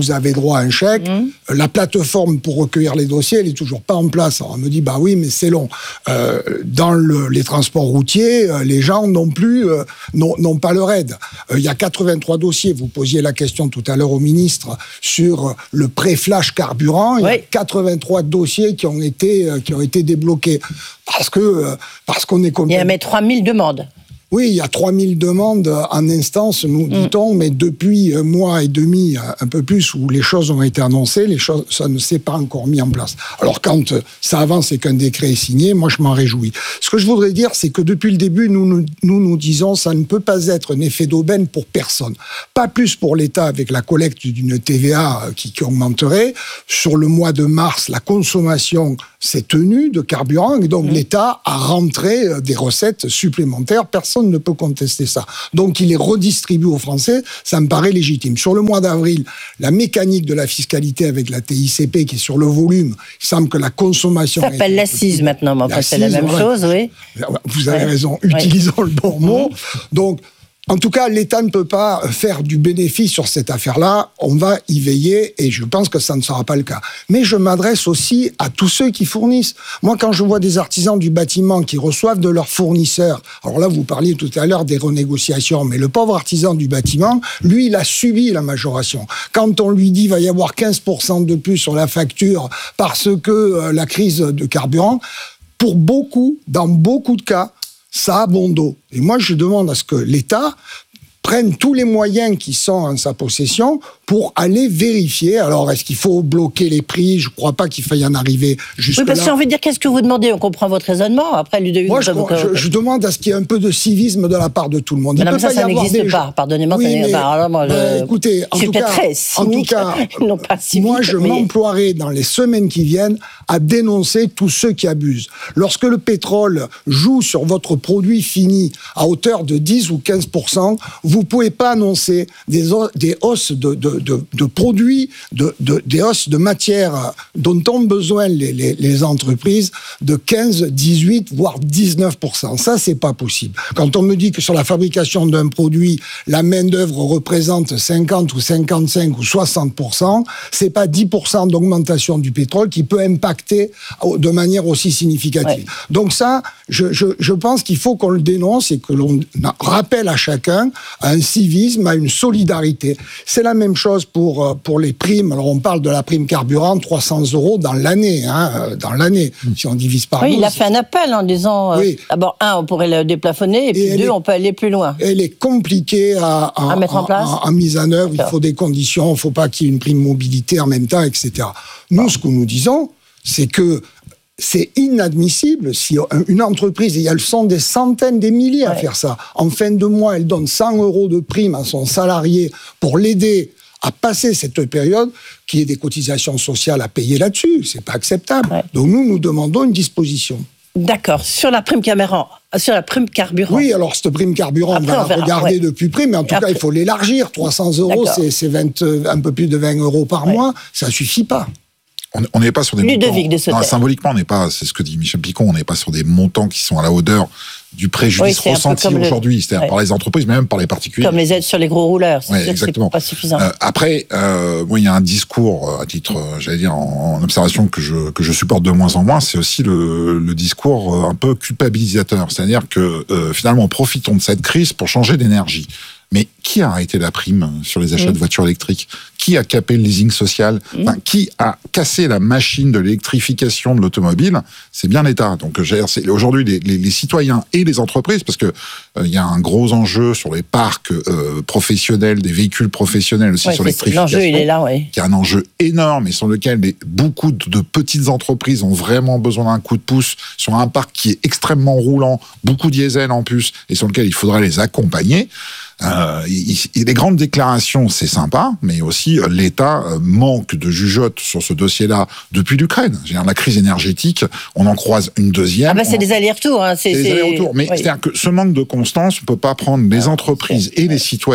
droit à un chèque. Mmh. La plateforme pour recueillir les dossiers, elle est toujours pas en place. Alors on me dit, bah oui, mais c'est long. Euh, dans le, les transports routiers, euh, les gens non plus euh, n'ont, n'ont pas leur aide. Il euh, y a quatre-vingt-trois dossiers. Vous posiez la question tout à l'heure au ministre sur le pré-flash carburant. Il oui. y a quatre-vingt-trois dossiers qui ont été, euh, qui ont été débloqués. Parce que, euh, parce qu'on est complètement...
Il y a mais trois mille demandes.
Oui, il y a trois mille demandes en instance, nous dit-on, mmh. mais depuis un mois et demi, un peu plus, où les choses ont été annoncées, les choses, ça ne s'est pas encore mis en place. Alors quand ça avance et qu'un décret est signé, moi je m'en réjouis. Ce que je voudrais dire, c'est que depuis le début, nous nous, nous nous disons, ça ne peut pas être un effet d'aubaine pour personne. Pas plus pour l'État avec la collecte d'une T V A qui, qui augmenterait. Sur le mois de mars, la consommation s'est tenue de carburant, et donc mmh. l'État a rentré des recettes supplémentaires. Personne ne peut contester ça. Donc il est redistribué aux Français, ça me paraît légitime. Sur le mois d'avril, la mécanique de la fiscalité avec la T I C P qui est sur le volume, il semble que la consommation...
Ça s'appelle l'assise maintenant, mais enfin c'est la même
voilà.
chose, oui.
Vous avez
ouais.
raison, utilisons ouais. le bon mot. Donc, en tout cas, l'État ne peut pas faire du bénéfice sur cette affaire-là. On va y veiller et je pense que ça ne sera pas le cas. Mais je m'adresse aussi à tous ceux qui fournissent. Moi, quand je vois des artisans du bâtiment qui reçoivent de leurs fournisseurs, alors là, vous parliez tout à l'heure des renégociations, mais le pauvre artisan du bâtiment, lui, il a subi la majoration. Quand on lui dit qu'il va y avoir quinze pour cent de plus sur la facture parce que euh, la crise de carburant, pour beaucoup, dans beaucoup de cas, ça a bon dos. Et moi, je demande à ce que l'État prenne tous les moyens qui sont en sa possession pour aller vérifier. Alors, est-ce qu'il faut bloquer les prix ? Je ne crois pas qu'il faille en arriver jusque-là.
Oui, parce que j'ai envie de dire, qu'est-ce que vous demandez ? On comprend votre raisonnement. Après, Ludovic...
Moi, je, je, je demande à ce qu'il y ait un peu de civisme de la part de tout le monde.
Mais non, mais ça, ça n'existe des... pas. Pardonnez-moi.
Oui, mais,
bah, alors, moi,
bah,
je...
écoutez, en
je
tout,
suis
cas,
très cynique,
en tout cas,
non pas cynique,
moi, je
mais...
m'emploierai dans les semaines qui viennent à dénoncer tous ceux qui abusent. Lorsque le pétrole joue sur votre produit fini à hauteur de dix ou quinze pour cent, vous ne pouvez pas annoncer des, des hausses de, de, de, de produits, de, de, des hausses de matières dont ont besoin les, les, les entreprises de quinze, dix-huit, voire dix-neuf pour cent. Ça, c'est pas possible. Quand on me dit que sur la fabrication d'un produit, la main-d'œuvre représente cinquante ou cinquante-cinq ou soixante pour cent, c'est pas dix pour cent d'augmentation du pétrole qui peut impacter de manière aussi significative. Ouais. Donc ça, je, je, je pense qu'il faut qu'on le dénonce et que l'on rappelle à chacun à un civisme, à une solidarité. C'est la même chose pour, pour les primes. Alors on parle de la prime carburant, trois cents euros dans l'année, hein, dans l'année, si on divise par
oui,
douze.
Il a fait un appel en disant, oui. euh, d'abord, un, on pourrait le déplafonner, et puis et deux, est, on peut aller plus loin.
Elle est compliquée à, à, à mettre en place, à, à mise en œuvre. D'accord. Il faut des conditions, il ne faut pas qu'il y ait une prime mobilité en même temps, et cetera. Nous, ce que nous disons, c'est que c'est inadmissible si une entreprise, et il y a le sont des centaines, des milliers ouais. à faire ça, en fin de mois, elle donne cent euros de prime à son salarié pour l'aider à passer cette période, qu'il y ait des cotisations sociales à payer là-dessus. C'est pas acceptable. Ouais. Donc nous, nous demandons une disposition.
D'accord. Sur la prime carburant, sur la prime carburant.
Oui, alors cette prime carburant, après, on va on la regarder ouais. de plus près, mais en tout après. cas, il faut l'élargir. trois cents euros, c'est, c'est vingt, un peu plus de vingt euros par ouais. mois. Ça suffit pas.
On n'est pas sur des
Ludovic
montants...
de
non, symboliquement, on n'est pas, c'est ce que dit Michel Picon, on n'est pas sur des montants qui sont à la hauteur du préjudice oui, ressenti aujourd'hui, le... c'est-à-dire ouais. par les entreprises, mais même par les particuliers.
Comme les aides sur les gros rouleurs, c'est,
ouais,
sûr
exactement.
Que c'est pas suffisant.
Euh, après, euh, bon, il y a un discours, à titre, j'allais dire, en, en observation que je, que je supporte de moins en moins, c'est aussi le, le discours un peu culpabilisateur. C'est-à-dire que, euh, finalement, profitons de cette crise pour changer d'énergie. Mais qui a arrêté la prime sur les achats mmh. de voitures électriques ? Qui a capé le leasing social ? mmh. enfin, Qui a cassé la machine de l'électrification de l'automobile ? C'est bien l'État. Donc, c'est aujourd'hui les, les, les citoyens et les entreprises, parce que il euh, y a un gros enjeu sur les parcs euh, professionnels, des véhicules professionnels aussi ouais, sur l'électrification.
L'enjeu, il est là, oui.
Qui est un enjeu énorme et sur lequel les, beaucoup de, de petites entreprises ont vraiment besoin d'un coup de pouce sur un parc qui est extrêmement roulant, beaucoup diesel en plus, et sur lequel il faudrait les accompagner. Euh, il, il, les grandes déclarations, c'est sympa, mais aussi euh, l'État euh, manque de jugeote sur ce dossier-là depuis l'Ukraine. Je veux dire, la crise énergétique, on en croise une deuxième.
Ah bah c'est
on...
des allers-retours. Hein, c'est,
c'est des
c'est...
allers-retours. Mais oui. c'est-à-dire que ce manque de constance, on ne peut pas prendre les entreprises et les citoyens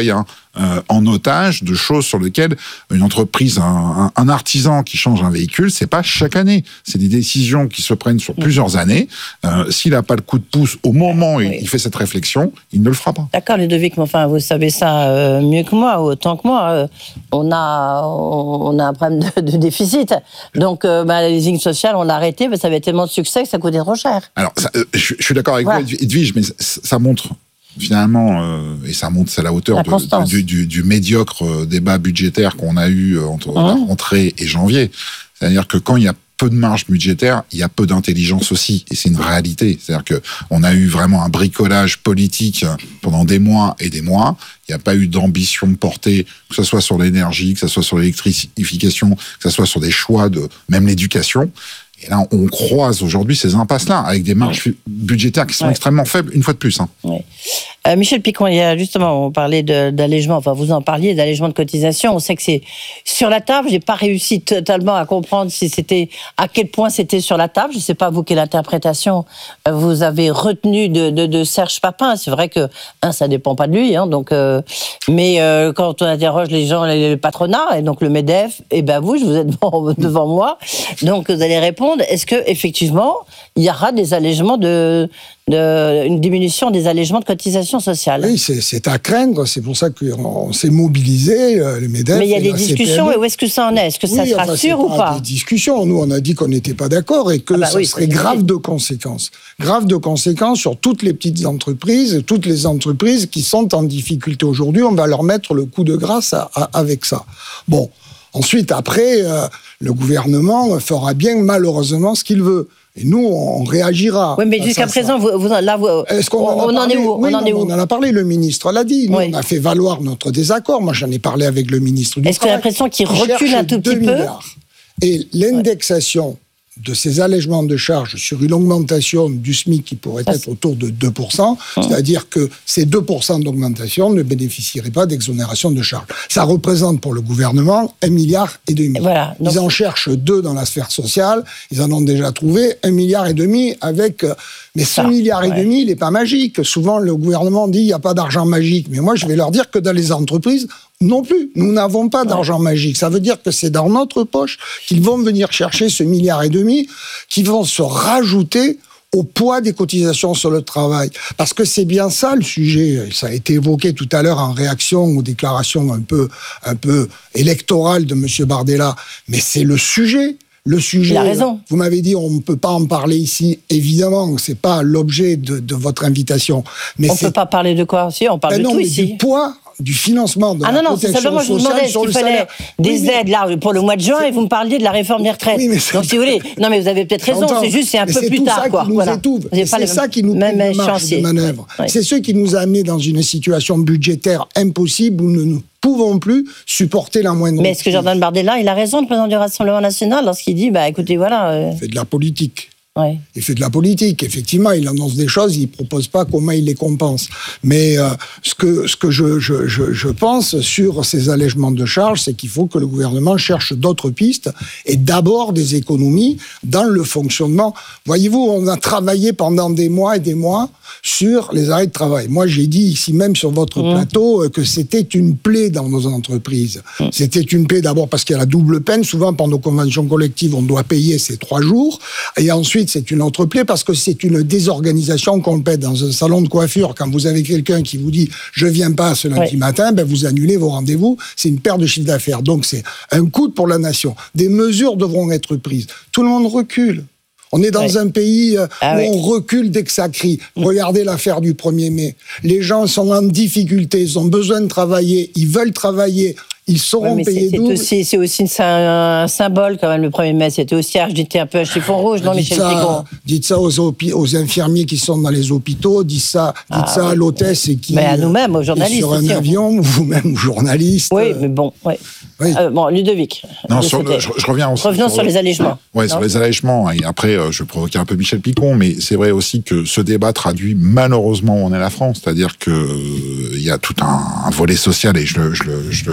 euh, en otage de choses sur lesquelles une entreprise, un, un, un artisan qui change un véhicule, c'est pas chaque année. C'est des décisions qui se prennent sur plusieurs années. Euh, s'il n'a pas le coup de pouce au moment où
oui.
il fait cette réflexion, il ne le fera pas.
D'accord, Ludovic, mais enfin, vous savez ça euh, mieux que moi, autant que moi. Euh, on, a, on, on a un problème de, de déficit. Donc, euh, bah, les lignes sociales, on l'a arrêté, mais ça avait tellement de succès que ça coûtait trop cher.
Alors, ça, euh, je, je suis d'accord avec voilà. vous, Edwige, mais ça, ça montre... Finalement, euh, et ça monte, c'est à la hauteur la de, de, du, du, du médiocre débat budgétaire qu'on a eu entre mmh. la rentrée et janvier. C'est-à-dire que quand il y a peu de marge budgétaire, il y a peu d'intelligence aussi, et c'est une réalité. C'est-à-dire que on a eu vraiment un bricolage politique pendant des mois et des mois. Il n'y a pas eu d'ambition portée, que ce soit sur l'énergie, que ce soit sur l'électrification, que ce soit sur des choix de même l'éducation. Et là, on croise aujourd'hui ces impasses-là, avec des marges ouais. budgétaires qui sont ouais. extrêmement faibles, une fois de plus. Hein.
Ouais. Euh, Michel Picon, il y a justement, on parlait de, d'allègement, enfin vous en parliez, d'allègement de cotisation. On sait que c'est sur la table. J'ai pas réussi totalement à comprendre si c'était, à quel point c'était sur la table. Je sais pas vous quelle interprétation vous avez retenue de, de, de Serge Papin. C'est vrai que un, ça dépend pas de lui, hein, donc. Euh, mais euh, quand on interroge les gens, le patronat et donc le Medef, et ben vous, je vous êtes devant, devant moi, donc vous allez répondre. Est-ce que effectivement il y aura des allègements de, de une diminution des allègements de cotisations sociales?
Oui, c'est, c'est à craindre. C'est pour ça qu'on s'est mobilisé, le Medef.
Mais il y a des discussions.
C P M.
Et où est-ce que ça en est? Est-ce que ça
oui,
sera
enfin,
sûr ou pas?
Des discussions. Nous, on a dit qu'on n'était pas d'accord et que ah bah ça oui, serait grave de conséquences. Grave de conséquences sur toutes les petites entreprises, toutes les entreprises qui sont en difficulté aujourd'hui. On va leur mettre le coup de grâce à, à, avec ça. Bon. Ensuite, après, euh, le gouvernement fera bien malheureusement ce qu'il veut. Et nous, on réagira.
Oui, mais jusqu'à présent, vous, vous, là, vous,
Est-ce qu'on
on,
en,
en est où
oui,
on en est où
On en a parlé, le ministre l'a dit. Nous, oui. on a fait valoir notre désaccord. Moi, j'en ai parlé avec le ministre du
Est-ce
Travail.
Est-ce que l'impression qu'il recule un tout petit peu milliards.
Et l'indexation ouais. de ces allègements de charges sur une augmentation du SMIC qui pourrait être autour de deux pour cent, mmh. c'est-à-dire que ces deux pour cent d'augmentation ne bénéficieraient pas d'exonération de charges. Ça représente pour le gouvernement un milliard et demi.
Voilà, donc...
Ils en cherchent deux dans la sphère sociale, ils en ont déjà trouvé un milliard et demi avec... Mais ce milliard et ouais. demi, il n'est pas magique. Souvent, le gouvernement dit qu'il n'y a pas d'argent magique. Mais moi, je vais leur dire que dans les entreprises, non plus. Nous n'avons pas d'argent ouais. magique. Ça veut dire que c'est dans notre poche qu'ils vont venir chercher ce milliard et demi qui vont se rajouter au poids des cotisations sur le travail. Parce que c'est bien ça le sujet. Ça a été évoqué tout à l'heure en réaction aux déclarations un peu, un peu électorales de M. Bardella. Mais c'est le sujet. Le sujet,
il a raison.
Vous m'avez dit on ne peut pas en parler ici. Évidemment, c'est pas l'objet de, de votre invitation. Mais
on ne peut pas parler de quoi? Si, on parle ben de
non,
tout
mais
ici.
Du poids du financement de
ah
la
non, non,
protection
sociale. Ah non, non, je vous demandais est-ce qu'il fallait des oui, aides là pour le mois de juin et vous me parliez de la réforme des retraites. Oui, donc si vous voulez, non mais vous avez peut-être raison, c'est juste c'est un mais peu c'est plus tard quoi.
Voilà. C'est ça, ça qui nous
même
prive de marge de manœuvre. Ouais. C'est ce qui nous a amené dans une situation budgétaire impossible où nous ne pouvons plus supporter la moindre.
Mais est-ce que Jordan Bardella, il a raison, le président du Rassemblement national, lorsqu'il dit bah écoutez voilà. Euh...
Il fait de la politique.
Ouais.
Il fait de la politique, effectivement, il annonce des choses, il ne propose pas comment il les compense. Mais euh, ce que, ce que je, je, je, je pense sur ces allègements de charges, c'est qu'il faut que le gouvernement cherche d'autres pistes et d'abord des économies dans le fonctionnement. Voyez-vous, on a travaillé pendant des mois et des mois sur les arrêts de travail. Moi, j'ai dit ici même sur votre mmh. plateau que c'était une plaie dans nos entreprises. Mmh. C'était une plaie d'abord parce qu'il y a la double peine. Souvent, par nos conventions collectives, on doit payer ces trois jours. Et ensuite, c'est une autre plaie parce que c'est une désorganisation complète. Dans un salon de coiffure, quand vous avez quelqu'un qui vous dit « je viens pas ce lundi ouais. matin », ben vous annulez vos rendez-vous. C'est une perte de chiffre d'affaires. Donc, c'est un coût pour la nation. Des mesures devront être prises. Tout le monde recule. On est dans ouais. un pays ah où ouais. on recule dès que ça crie. Regardez l'affaire du premier mai. Les gens sont en difficulté, ils ont besoin de travailler, ils veulent travailler, ils sauront
ouais,
payer
c'est,
double.
C'est aussi, c'est aussi une, un symbole quand même, le premier mai. C'était aussi agité un peu un chiffon rouge, non,
dites
Michel
ça,
Picon?
Dites ça aux, aux infirmiers qui sont dans les hôpitaux, dites ça, dites ah, ça à l'hôtesse et qui...
Mais à nous-mêmes, aux journalistes.
Sur un aussi, avion, ou vous-même, journaliste.
Oui, mais bon, oui. Oui. Euh, bon, Ludovic.
Non, sur le, je, je reviens aussi
Revenons sur, sur les allègements.
Oui, sur les allègements. Et après, euh, je vais provoquer un peu Michel Picon, mais c'est vrai aussi que ce débat traduit malheureusement où on est la France. C'est-à-dire qu'il euh, y a tout un, un volet social, et je, je, je, je, je le renie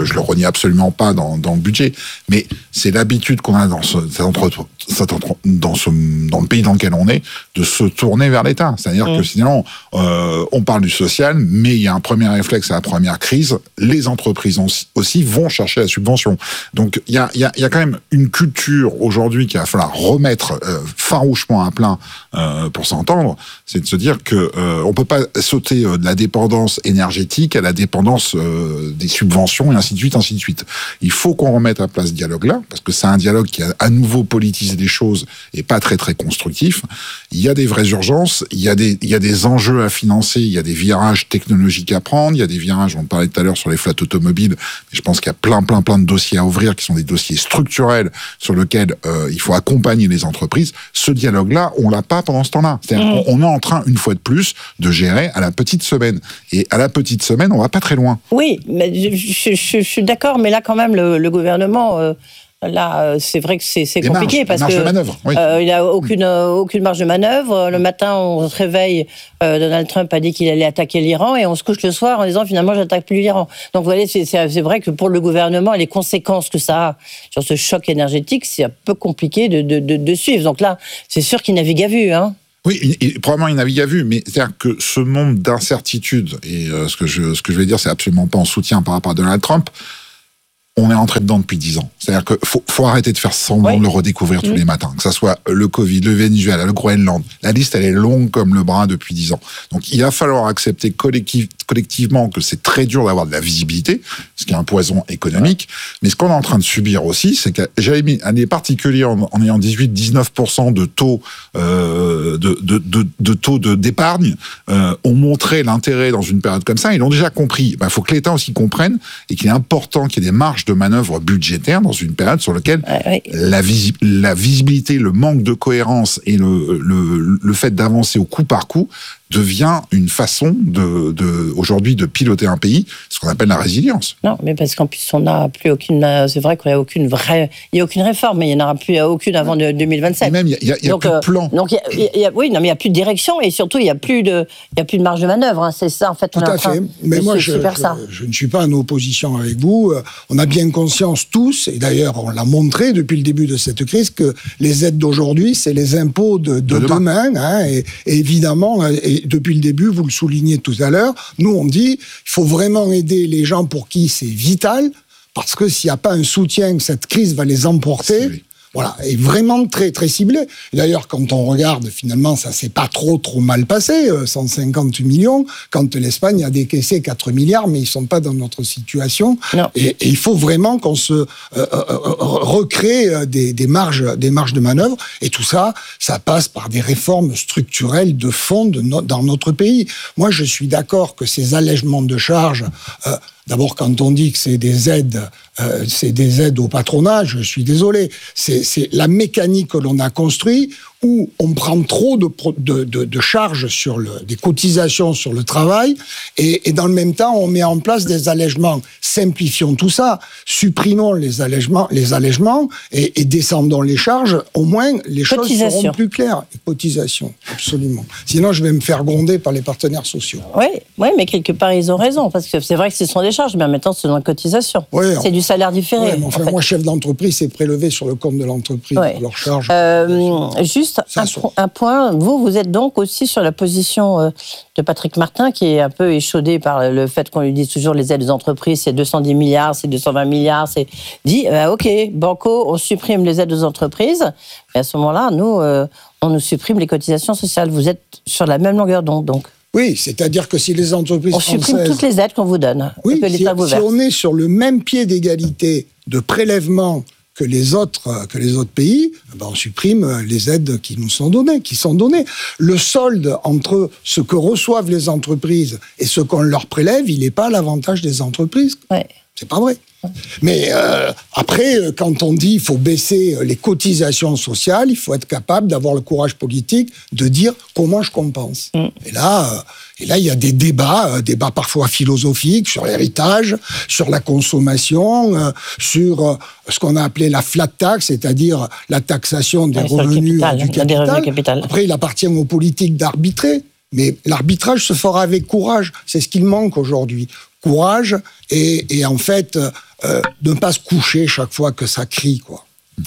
absolument pas dans, dans le budget. Mais c'est l'habitude qu'on a dans ce, entre, dans ce, dans le pays dans lequel on est, de se tourner vers l'État. C'est-à-dire mmh. que sinon, euh, on parle du social, mais il y a un premier réflexe à la première crise. Les entreprises aussi vont chercher la subvention. Donc, il y a, il y a, il y a quand même une culture aujourd'hui qu'il va falloir remettre euh, farouchement à plein euh, pour s'entendre. C'est de se dire que euh, on peut pas sauter euh, de la dépendance énergétique à la dépendance euh, des subventions et ainsi de suite, ainsi de suite. Il faut qu'on remette à place ce dialogue-là, parce que c'est un dialogue qui a à nouveau politisé des choses et pas très très constructif. Il y a des vraies urgences, il y a des il y a des enjeux à financer, il y a des virages technologiques à prendre, il y a des virages, on parlait tout à l'heure sur les flottes automobiles, mais je pense qu'il y a plein plein plein de dossiers à ouvrir qui sont des dossiers structurels sur lesquels euh, il faut accompagner les entreprises. Ce dialogue-là, on l'a pas pendant ce temps-là. C'est-à-dire mmh. qu'on est en train, une fois de plus, de gérer à la petite semaine. Et à la petite semaine, on va pas très loin.
Oui, mais je, je, je, je suis d'accord, mais là, quand même, le, le gouvernement... Euh... Là, c'est vrai que c'est, c'est compliqué
marges,
parce
marge
que
de manœuvre, oui.
euh, il a aucune euh, aucune marge de manœuvre. Le matin, on se réveille, euh, Donald Trump a dit qu'il allait attaquer l'Iran et on se couche le soir en disant finalement j'attaque plus l'Iran. Donc vous voyez, c'est, c'est, c'est vrai que pour le gouvernement et les conséquences que ça a sur ce choc énergétique, c'est un peu compliqué de de, de, de suivre. Donc là, c'est sûr qu'il navigue à vue, hein.
Oui, il, il, probablement il navigue à vue, mais c'est-à-dire que ce nombre d'incertitudes et euh, ce que je ce que je vais dire, c'est absolument pas en soutien par rapport à Donald Trump. On est rentré dedans depuis dix ans. C'est-à-dire qu'il faut, faut arrêter de faire semblant oui. de le redécouvrir tous mmh. les matins. Que ça soit le Covid, le Venezuela, le Groenland. La liste, elle est longue comme le bras depuis dix ans. Donc, il va falloir accepter collectif, collectivement que c'est très dur d'avoir de la visibilité, ce qui est un poison économique. Mais ce qu'on est en train de subir aussi, c'est que j'avais mis un des particuliers en, en ayant dix-huit à dix-neuf pour cent de taux, euh, de, de, de, de taux de, d'épargne, euh, ont montré l'intérêt dans une période comme ça. Ils l'ont déjà compris. Il ben, faut que l'État aussi comprenne et qu'il est important qu'il y ait des marges de manœuvre budgétaire dans une période sur laquelle
ouais, oui.
la, visi- la visibilité, le manque de cohérence et le, le, le fait d'avancer au coup par coup devient une façon de, de aujourd'hui de piloter un pays, ce qu'on appelle la résilience.
Non, mais parce qu'en plus on n'a plus aucune, c'est vrai qu'il n'y a aucune vraie, il y a aucune réforme, mais il n'y en aura plus aucune avant de deux mille vingt-sept.
Et même il y a, il y a donc, plus de plan.
Donc il y a, il y a, oui, non, mais il y a plus de direction et surtout il y a plus de, il y a plus de marge de manœuvre. Hein, c'est ça en fait.
Tout
on est
à
en train
fait. Mais
de
moi
se,
je,
faire
je,
ça.
je ne suis pas en opposition avec vous. On a bien conscience tous, et d'ailleurs on l'a montré depuis le début de cette crise, que les aides d'aujourd'hui c'est les impôts de, de, de demain. demain hein, et, et évidemment, et depuis le début. Vous le soulignez tout à l'heure, nous on dit il faut vraiment aider les gens pour qui c'est vital, parce que s'il n'y a pas un soutien, cette crise va les emporter. Oui. Voilà, et vraiment très très ciblé. D'ailleurs, quand on regarde, finalement, ça s'est pas trop trop mal passé, cent cinquante millions, quand l'Espagne a décaissé quatre milliards, mais ils sont pas dans notre situation.
Non.
Et, et il faut vraiment qu'on se euh, euh, recrée des, des marges, des marges de manœuvre. Et tout ça, ça passe par des réformes structurelles de fond de no- dans notre pays. Moi, je suis d'accord que ces allègements de charges. Euh, D'abord, quand on dit que c'est des aides, euh, c'est des aides au patronat, je suis désolé. C'est, c'est la mécanique que l'on a construite où on prend trop de, de, de, de charges sur le, des cotisations sur le travail et, et dans le même temps, on met en place des allègements. Simplifions tout ça, supprimons les allègements, les allègements et, et descendons les charges. Au moins, les choses seront plus claires. Et cotisation, absolument. Sinon, je vais me faire gronder par les partenaires sociaux.
Oui, oui, mais quelque part, ils ont raison parce que c'est vrai que ce sont des charges, mais en même temps, c'est dans la cotisation. Oui, c'est on... du salaire différé.
Oui, mais enfin, en fait. Moi, chef d'entreprise, c'est prélevé sur le compte de l'entreprise, oui. Leurs charges.
Euh, juste un, un point, vous, vous êtes donc aussi sur la position de Patrick Martin, qui est un peu échaudé par le fait qu'on lui dise toujours les aides aux entreprises, c'est deux cent dix milliards, c'est deux cent vingt milliards, c'est dit, euh, ok, banco, on supprime les aides aux entreprises, mais à ce moment-là, nous, euh, on nous supprime les cotisations sociales. Vous êtes sur la même longueur d'onde, donc.
Oui, c'est-à-dire que si les entreprises
on
françaises...
supprime toutes les aides qu'on vous donne,
oui,
que l'État
si,
vous verse.
Si on est sur le même pied d'égalité de prélèvement que les autres que les autres pays, ben on supprime les aides qui nous sont données, qui sont données. Le solde entre ce que reçoivent les entreprises et ce qu'on leur prélève, il n'est pas à l'avantage des entreprises.
Ouais.
C'est pas vrai. Mais euh, après, quand on dit qu'il faut baisser les cotisations sociales, il faut être capable d'avoir le courage politique de dire comment je compense. Mm. Et là, euh, et là, il y a des débats, euh, débats parfois philosophiques sur l'héritage, sur la consommation, euh, sur euh, ce qu'on a appelé la flat tax, c'est-à-dire la taxation des, ouais, revenus,
capital,
du capital.
des revenus capital.
Après, il appartient aux politiques d'arbitrer. Mais l'arbitrage se fera avec courage. C'est ce qu'il manque aujourd'hui. courage et, et en fait, euh, de ne pas se coucher chaque fois que ça crie, quoi.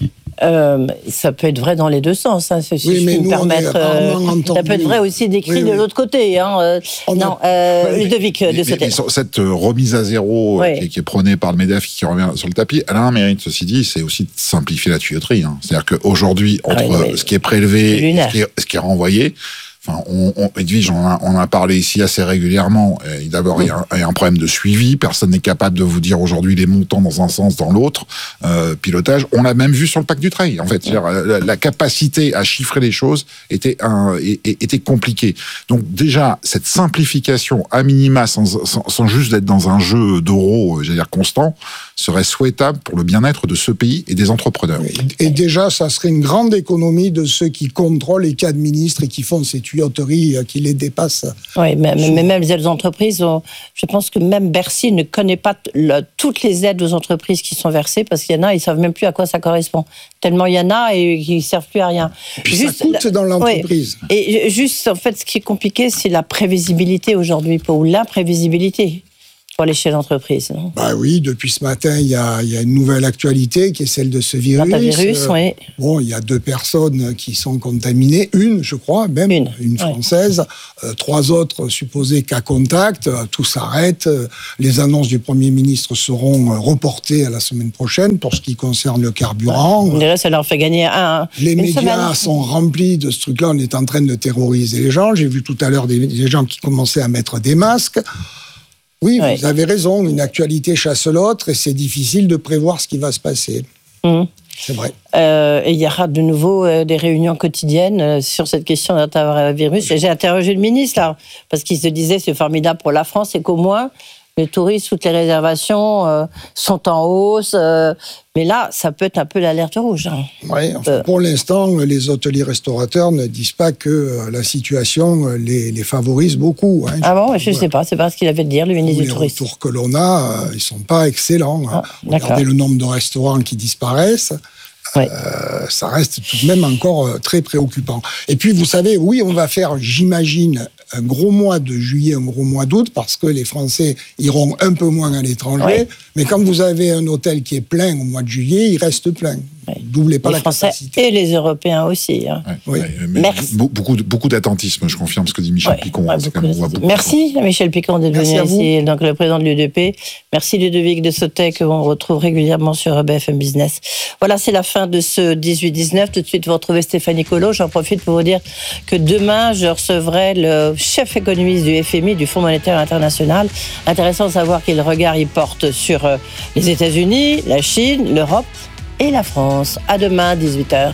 Euh, ça peut être vrai dans les deux sens, hein, si
oui,
je
mais
peux me
nous,
permettre. Euh, ça peut être vrai aussi des cris oui, de oui. l'autre côté. Hein, euh, non, euh, oui, Ludovic de Sautet.
Cette remise à zéro oui. qui, qui est prônée par le MEDEF, qui revient sur le tapis, elle a un mérite, ceci dit, c'est aussi de simplifier la tuyauterie. Hein. C'est-à-dire qu'aujourd'hui, entre ah oui, ce qui est prélevé et ce qui est, ce qui est renvoyé, enfin, on, on, Edwige, on a, on a parlé ici assez régulièrement. Et d'abord, oui. il, y a un, il y a un problème de suivi. Personne n'est capable de vous dire aujourd'hui les montants dans un sens, dans l'autre. Euh, pilotage. On l'a même vu sur le pacte du trail. En fait, c'est-à-dire, la, la capacité à chiffrer les choses était un, était compliquée. Donc déjà, cette simplification à minima, sans, sans, sans juste être dans un jeu d'euros, j'allais dire constant, serait souhaitable pour le bien-être de ce pays et des entrepreneurs.
Et déjà, ça serait une grande économie de ceux qui contrôlent et qui administrent et qui font ces tuyauteries qui les dépassent.
Oui, mais, mais même les entreprises, ont, je pense que même Bercy ne connaît pas le, toutes les aides aux entreprises qui sont versées, parce qu'il y en a, ils ne savent même plus à quoi ça correspond. Tellement il y en a et qui ne servent plus à rien.
Et puis juste, ça coûte dans l'entreprise.
Oui, et juste, en fait, ce qui est compliqué, c'est la prévisibilité aujourd'hui, ou l'imprévisibilité. Pour les chefs d'entreprise, non ?
Bah oui, depuis ce matin, il y a, y a une nouvelle actualité qui est celle de ce virus.
virus euh, oui.
Bon, il y a deux personnes qui sont contaminées, une, je crois, même une, une française, oui. euh, trois autres supposés cas contact. Euh, tout s'arrête. Euh, les annonces du Premier ministre seront euh, reportées à la semaine prochaine pour ce qui concerne le carburant.
On dirait que ça leur fait gagner un.
Les
une
médias
semaine.
sont remplis de ce truc-là. On est en train de terroriser les gens. J'ai vu tout à l'heure des, des gens qui commençaient à mettre des masques. Oui, oui, vous avez raison, une actualité chasse l'autre et c'est difficile de prévoir ce qui va se passer. Mmh. C'est vrai.
Euh, et il y aura de nouveau euh, des réunions quotidiennes euh, sur cette question d'un virus. J'ai interrogé le ministre, là, parce qu'il se disait c'est formidable pour la France et qu'au moins les touristes, toutes les réservations euh, sont en hausse. Euh, mais là, ça peut être un peu l'alerte rouge. Hein.
Oui, enfin, euh. pour l'instant, les hôteliers-restaurateurs ne disent pas que euh, la situation les, les favorise beaucoup. Hein.
Ah bon, je ne sais pas, c'est pas ce qu'il avait de dire, le ministre du Tourisme.
Les retours que l'on a, euh, ils ne sont pas excellents. Ah, regardez le nombre de restaurants qui disparaissent. Oui. Euh, ça reste tout de même encore euh, très préoccupant. Et puis, vous savez, oui, on va faire, j'imagine, un gros mois de juillet, un gros mois d'août, parce que les Français iront un peu moins à l'étranger. Oui. Mais quand vous avez un hôtel qui est plein au mois de juillet, il reste plein. Oui. Doublez pas
les
la
Français
capacité.
Et les Européens aussi. Hein.
Oui. Oui. Merci. Beaucoup, beaucoup d'attentisme, je confirme ce que dit Michel oui. Picon.
Ouais, Merci Michel Picon d'être venu ici, donc le président de l'U D P. Merci Ludovic de Sautet, qu'on retrouve régulièrement sur B F M Business. Voilà, c'est la fin de ce dix-huit dix-neuf. Tout de suite, vous retrouvez Stéphanie Colo. J'en profite pour vous dire que demain, je recevrai le chef économiste du F M I, du Fonds monétaire international. Intéressant de savoir quel regard il porte sur les États-Unis, la Chine, l'Europe et la France. À demain, dix-huit heures.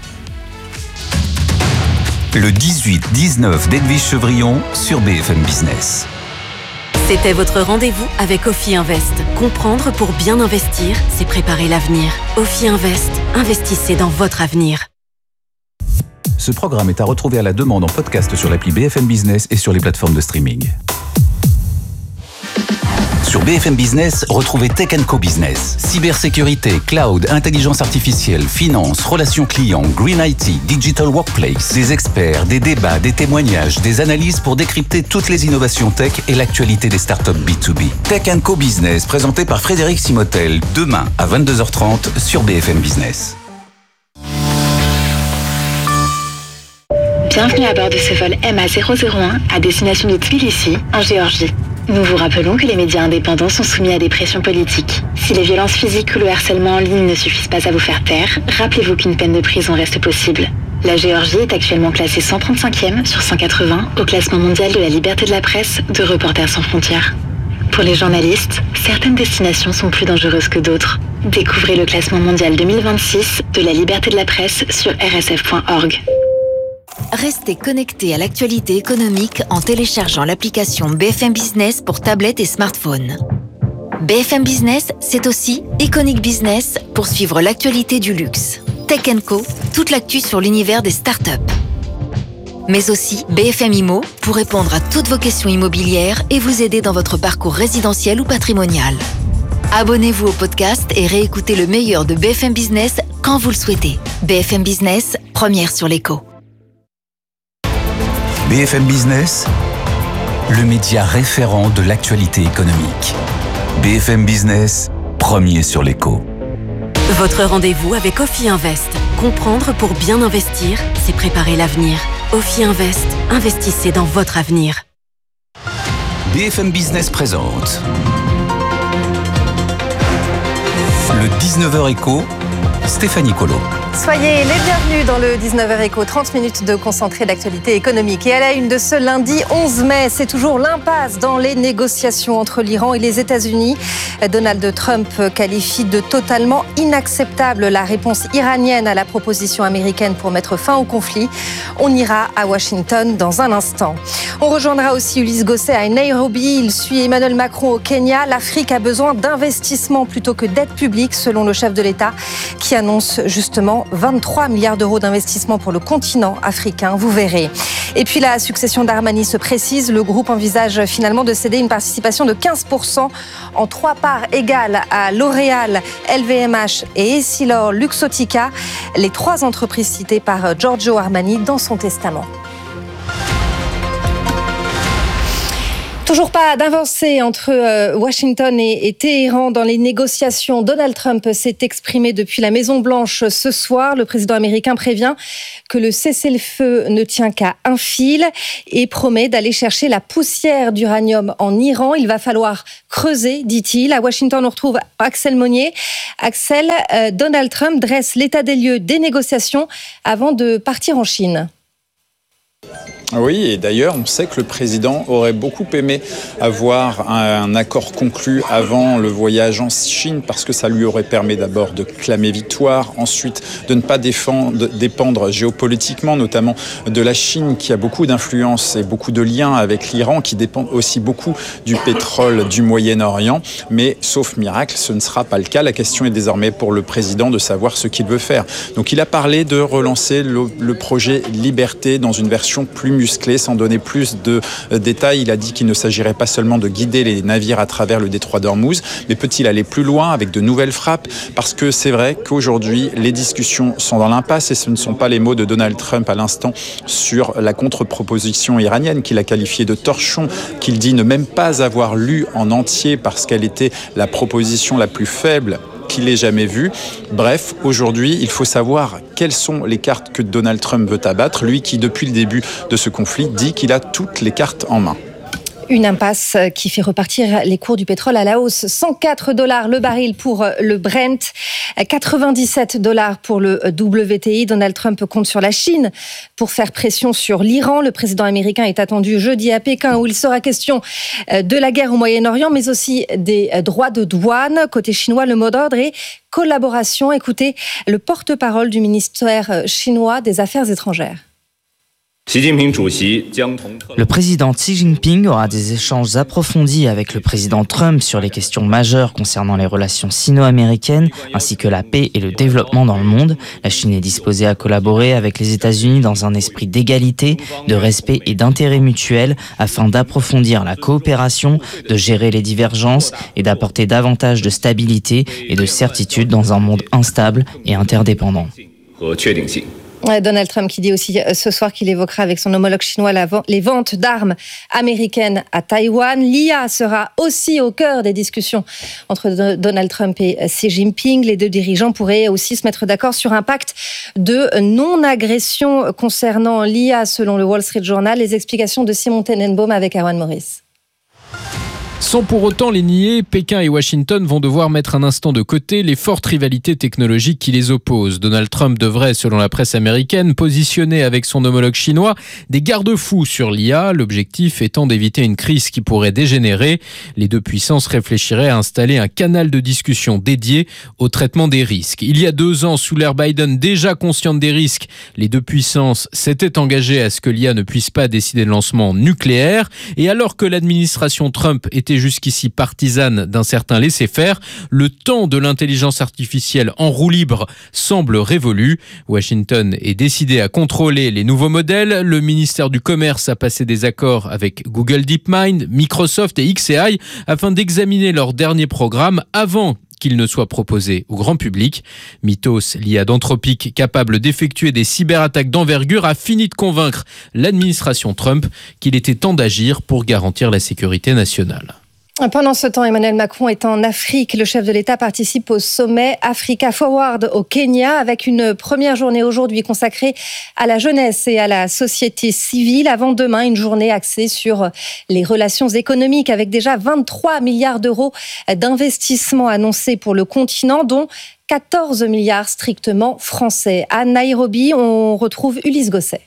Le dix-huit dix-neuf d'Edwige Chevrillon sur B F M Business.
C'était votre rendez-vous avec Ophi Invest. Comprendre pour bien investir, c'est préparer l'avenir. Ophi Invest, investissez dans votre avenir.
Ce programme est à retrouver à la demande en podcast sur l'appli B F M Business et sur les plateformes de streaming. Sur B F M Business, retrouvez Tech and Co Business. Cybersécurité, cloud, intelligence artificielle, finance, relations clients, green I T, digital workplace. Des experts, des débats, des témoignages, des analyses pour décrypter toutes les innovations tech et l'actualité des startups B deux B. Tech and Co Business, présenté par Frédéric Simotel, demain à vingt-deux heures trente sur B F M Business.
Bienvenue à bord de ce vol M A zéro zéro un à destination de Tbilissi, en Géorgie. Nous vous rappelons que les médias indépendants sont soumis à des pressions politiques. Si les violences physiques ou le harcèlement en ligne ne suffisent pas à vous faire taire, rappelez-vous qu'une peine de prison reste possible. La Géorgie est actuellement classée cent trente-cinquième sur cent quatre-vingts au classement mondial de la liberté de la presse de Reporters sans frontières. Pour les journalistes, certaines destinations sont plus dangereuses que d'autres. Découvrez le classement mondial deux mille vingt-six de la liberté de la presse sur r s f point org.
Restez connectés à l'actualité économique en téléchargeant l'application B F M Business pour tablette et smartphone. B F M Business, c'est aussi Iconic Business pour suivre l'actualité du luxe. Tech and Co, toute l'actu sur l'univers des startups. Mais aussi B F M Immo pour répondre à toutes vos questions immobilières et vous aider dans votre parcours résidentiel ou patrimonial. Abonnez-vous au podcast et réécoutez le meilleur de B F M Business quand vous le souhaitez. B F M Business, première sur l'écho.
B F M Business, le média référent de l'actualité économique. B F M Business, premier sur l'écho.
Votre rendez-vous avec Ophi Invest. Comprendre pour bien investir, c'est préparer l'avenir. Ophi Invest, investissez dans votre avenir.
B F M Business présente le dix-neuf heures Éco, Stéphanie Colo.
Soyez les bienvenus dans le dix-neuf heures Éco, trente minutes de concentré d'actualité économique. Et à la une de ce lundi onze mai, c'est toujours l'impasse dans les négociations entre l'Iran et les États-Unis. Donald Trump qualifie de totalement inacceptable la réponse iranienne à la proposition américaine pour mettre fin au conflit. On ira à Washington dans un instant. On rejoindra aussi Ulysse Gosset à Nairobi. Il suit Emmanuel Macron au Kenya. L'Afrique a besoin d'investissements plutôt que d'aide publique, selon le chef de l'État, qui annonce justement vingt-trois milliards d'euros d'investissement pour le continent africain, vous verrez. Et puis la succession d'Armani se précise. Le groupe envisage finalement de céder une participation de quinze pour cent en trois parts égales à L'Oréal, L V M H et Essilor Luxottica, les trois entreprises citées par Giorgio Armani dans son testament. Toujours pas d'avancée entre Washington et, et Téhéran dans les négociations. Donald Trump s'est exprimé depuis la Maison-Blanche ce soir. Le président américain prévient que le cessez-le-feu ne tient qu'à un fil et promet d'aller chercher la poussière d'uranium en Iran. Il va falloir creuser, dit-il. À Washington, on retrouve Axel Monnier. Axel, euh, Donald Trump dresse l'état des lieux des négociations avant de partir en Chine.
Oui, et d'ailleurs, on sait que le président aurait beaucoup aimé avoir un accord conclu avant le voyage en Chine, parce que ça lui aurait permis d'abord de clamer victoire, ensuite de ne pas défendre, dépendre géopolitiquement, notamment de la Chine, qui a beaucoup d'influence et beaucoup de liens avec l'Iran, qui dépend aussi beaucoup du pétrole du Moyen-Orient. Mais, sauf miracle, ce ne sera pas le cas. La question est désormais pour le président de savoir ce qu'il veut faire. Donc il a parlé de relancer le, le projet Liberté dans une version plus musclé, sans donner plus de détails. Il a dit qu'il ne s'agirait pas seulement de guider les navires à travers le détroit d'Ormuz, mais peut-il aller plus loin avec de nouvelles frappes? Parce que c'est vrai qu'aujourd'hui, les discussions sont dans l'impasse et ce ne sont pas les mots de Donald Trump à l'instant sur la contre-proposition iranienne qu'il a qualifiée de torchon, qu'il dit ne même pas avoir lu en entier parce qu'elle était la proposition la plus faible qu'il ait jamais vu. Bref, aujourd'hui, il faut savoir quelles sont les cartes que Donald Trump veut abattre, lui qui, depuis le début de ce conflit, dit qu'il a toutes les cartes en main.
Une impasse qui fait repartir les cours du pétrole à la hausse. cent quatre dollars le baril pour le Brent, quatre-vingt-dix-sept dollars pour le W T I. Donald Trump compte sur la Chine pour faire pression sur l'Iran. Le président américain est attendu jeudi à Pékin où il sera question de la guerre au Moyen-Orient, mais aussi des droits de douane. Côté chinois, le mot d'ordre est collaboration. Écoutez le porte-parole du ministère chinois des Affaires étrangères.
Le président Xi Jinping aura des échanges approfondis avec le président Trump sur les questions majeures concernant les relations sino-américaines ainsi que la paix et le développement dans le monde. La Chine est disposée à collaborer avec les États-Unis dans un esprit d'égalité, de respect et d'intérêt mutuel afin d'approfondir la coopération, de gérer les divergences et d'apporter davantage de stabilité et de certitude dans un monde instable et interdépendant.
Donald Trump qui dit aussi ce soir qu'il évoquera avec son homologue chinois la, les ventes d'armes américaines à Taïwan. L'I A sera aussi au cœur des discussions entre Donald Trump et Xi Jinping. Les deux dirigeants pourraient aussi se mettre d'accord sur un pacte de non-agression concernant l'I A selon le Wall Street Journal. Les explications de Simon Tenenbaum avec Erwan Maurice.
Sans pour autant les nier, Pékin et Washington vont devoir mettre un instant de côté les fortes rivalités technologiques qui les opposent. Donald Trump devrait, selon la presse américaine, positionner avec son homologue chinois des garde-fous sur l'I A, l'objectif étant d'éviter une crise qui pourrait dégénérer. Les deux puissances réfléchiraient à installer un canal de discussion dédié au traitement des risques. Il y a deux ans, sous l'ère Biden, déjà consciente des risques, les deux puissances s'étaient engagées à ce que l'I A ne puisse pas décider de lancement nucléaire. Et alors que l'administration Trump était jusqu'ici partisane d'un certain laisser-faire, le temps de l'intelligence artificielle en roue libre semble révolu. Washington est décidé à contrôler les nouveaux modèles. Le ministère du Commerce a passé des accords avec Google DeepMind, Microsoft et X A I afin d'examiner leur dernier programme avant qu'il ne soit proposé au grand public. Mythos, lié à d'Anthropic, capable d'effectuer des cyberattaques d'envergure, a fini de convaincre l'administration Trump qu'il était temps d'agir pour garantir la sécurité nationale.
Pendant ce temps, Emmanuel Macron est en Afrique. Le chef de l'État participe au sommet Africa Forward au Kenya avec une première journée aujourd'hui consacrée à la jeunesse et à la société civile. Avant demain, une journée axée sur les relations économiques avec déjà vingt-trois milliards d'euros d'investissements annoncés pour le continent, dont quatorze milliards strictement français. À Nairobi, on retrouve Ulysse Gosset.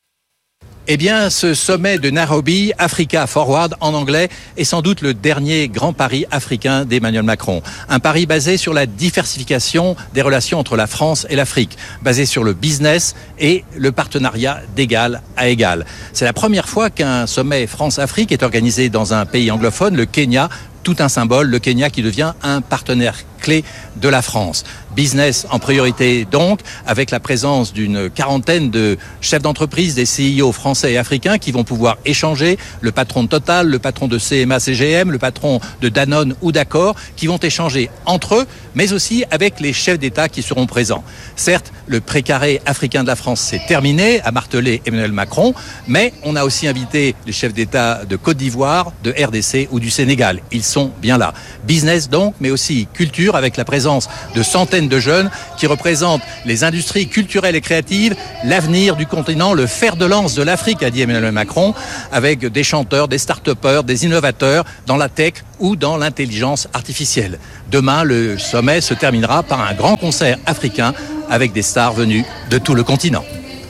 Eh bien, ce sommet de Nairobi, Africa Forward en anglais, est sans doute le dernier grand pari africain d'Emmanuel Macron. Un pari basé sur la diversification des relations entre la France et l'Afrique, basé sur le business et le partenariat d'égal à égal. C'est la première fois qu'un sommet France-Afrique est organisé dans un pays anglophone, le Kenya. Tout un symbole, le Kenya qui devient un partenaire clé de la France. Business en priorité donc, avec la présence d'une quarantaine de chefs d'entreprise, des C E O français et africains qui vont pouvoir échanger, le patron de Total, le patron de C M A C G M, le patron de Danone ou d'Accor, qui vont échanger entre eux, mais aussi avec les chefs d'État qui seront présents. Certes, le précaré africain de la France s'est terminé, a martelé Emmanuel Macron, mais on a aussi invité les chefs d'État de Côte d'Ivoire, de R D C ou du Sénégal. Ils sont bien là. Business donc, mais aussi culture, avec la présence de centaines de jeunes qui représentent les industries culturelles et créatives, l'avenir du continent, le fer de lance de l'Afrique, a dit Emmanuel Macron, avec des chanteurs, des start-upers, des innovateurs dans la tech ou dans l'intelligence artificielle. Demain, le sommet se terminera par un grand concert africain avec des stars venues de tout le continent.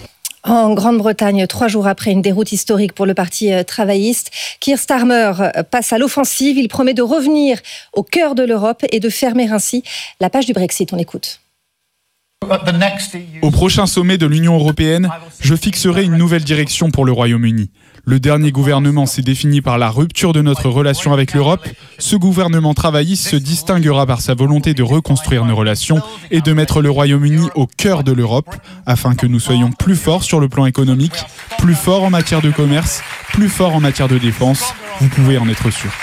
En Grande-Bretagne, trois jours après une déroute historique pour le parti travailliste, Keir Starmer passe à l'offensive. Il promet de revenir au cœur de l'Europe et de fermer ainsi la page du Brexit. On écoute.
Au prochain sommet de l'Union européenne, je fixerai une nouvelle direction pour le Royaume-Uni. Le dernier gouvernement s'est défini par la rupture de notre relation avec l'Europe. Ce gouvernement travailliste se distinguera par sa volonté de reconstruire nos relations et de mettre le Royaume-Uni au cœur de l'Europe, afin que nous soyons plus forts sur le plan économique, plus forts en matière de commerce, plus forts en matière de défense. Vous pouvez en être sûr.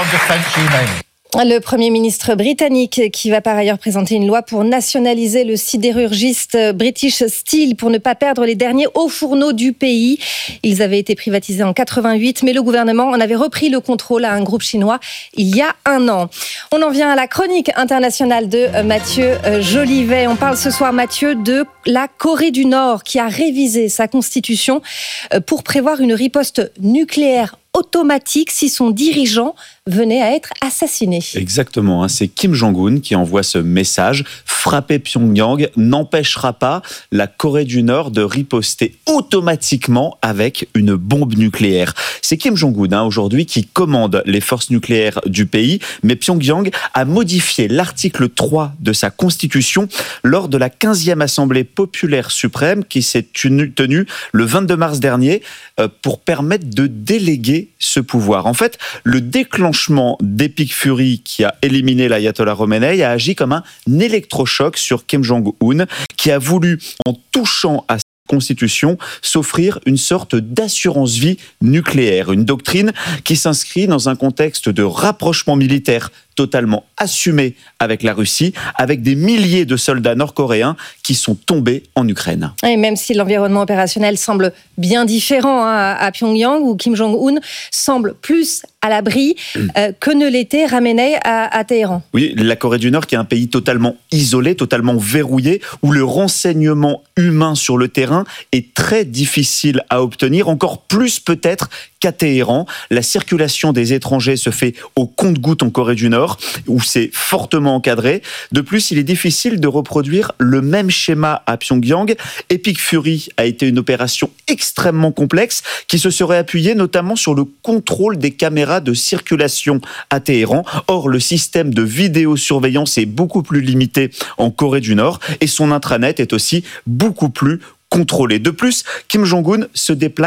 Le Premier ministre britannique qui va par ailleurs présenter une loi pour nationaliser le sidérurgiste British Steel pour ne pas perdre les derniers hauts fourneaux du pays. Ils avaient été privatisés en quatre-vingt-huit, mais le gouvernement en avait repris le contrôle à un groupe chinois il y a un an. On en vient à la chronique internationale de Mathieu Jolivet. On parle ce soir, Mathieu, de la Corée du Nord qui a révisé sa constitution pour prévoir une riposte nucléaire automatique si son dirigeant venait à être assassiné.
Exactement, hein, c'est Kim Jong-un qui envoie ce message. Frapper Pyongyang n'empêchera pas la Corée du Nord de riposter automatiquement avec une bombe nucléaire. C'est Kim Jong-un hein, aujourd'hui qui commande les forces nucléaires du pays, mais Pyongyang a modifié l'article trois de sa constitution lors de la quinzième Assemblée populaire suprême qui s'est tenue le vingt-deux mars dernier euh, pour permettre de déléguer ce pouvoir. En fait, le déclenchement d'Epic Fury qui a éliminé l'ayatollah Khomeini a agi comme un électrochoc sur Kim Jong-un qui a voulu, en touchant à Constitution, s'offrir une sorte d'assurance vie nucléaire, une doctrine qui s'inscrit dans un contexte de rapprochement militaire totalement assumé avec la Russie, avec des milliers de soldats nord-coréens qui sont tombés en Ukraine.
Et même si l'environnement opérationnel semble bien différent hein, à Pyongyang, où Kim Jong-un semble plus à l'abri euh, que ne l'était Khamenei à, à Téhéran.
Oui, la Corée du Nord qui est un pays totalement isolé, totalement verrouillé, où le renseignement humain sur le terrain est très difficile à obtenir, encore plus peut-être qu'à Téhéran. La circulation des étrangers se fait au compte-gouttes en Corée du Nord, où c'est fortement encadré. De plus, il est difficile de reproduire le même schéma à Pyongyang. Epic Fury a été une opération extrêmement complexe qui se serait appuyée notamment sur le contrôle des caméras de circulation à Téhéran. Or, le système de vidéosurveillance est beaucoup plus limité en Corée du Nord et son intranet est aussi beaucoup plus contrôlé. De plus, Kim Jong-un se déplace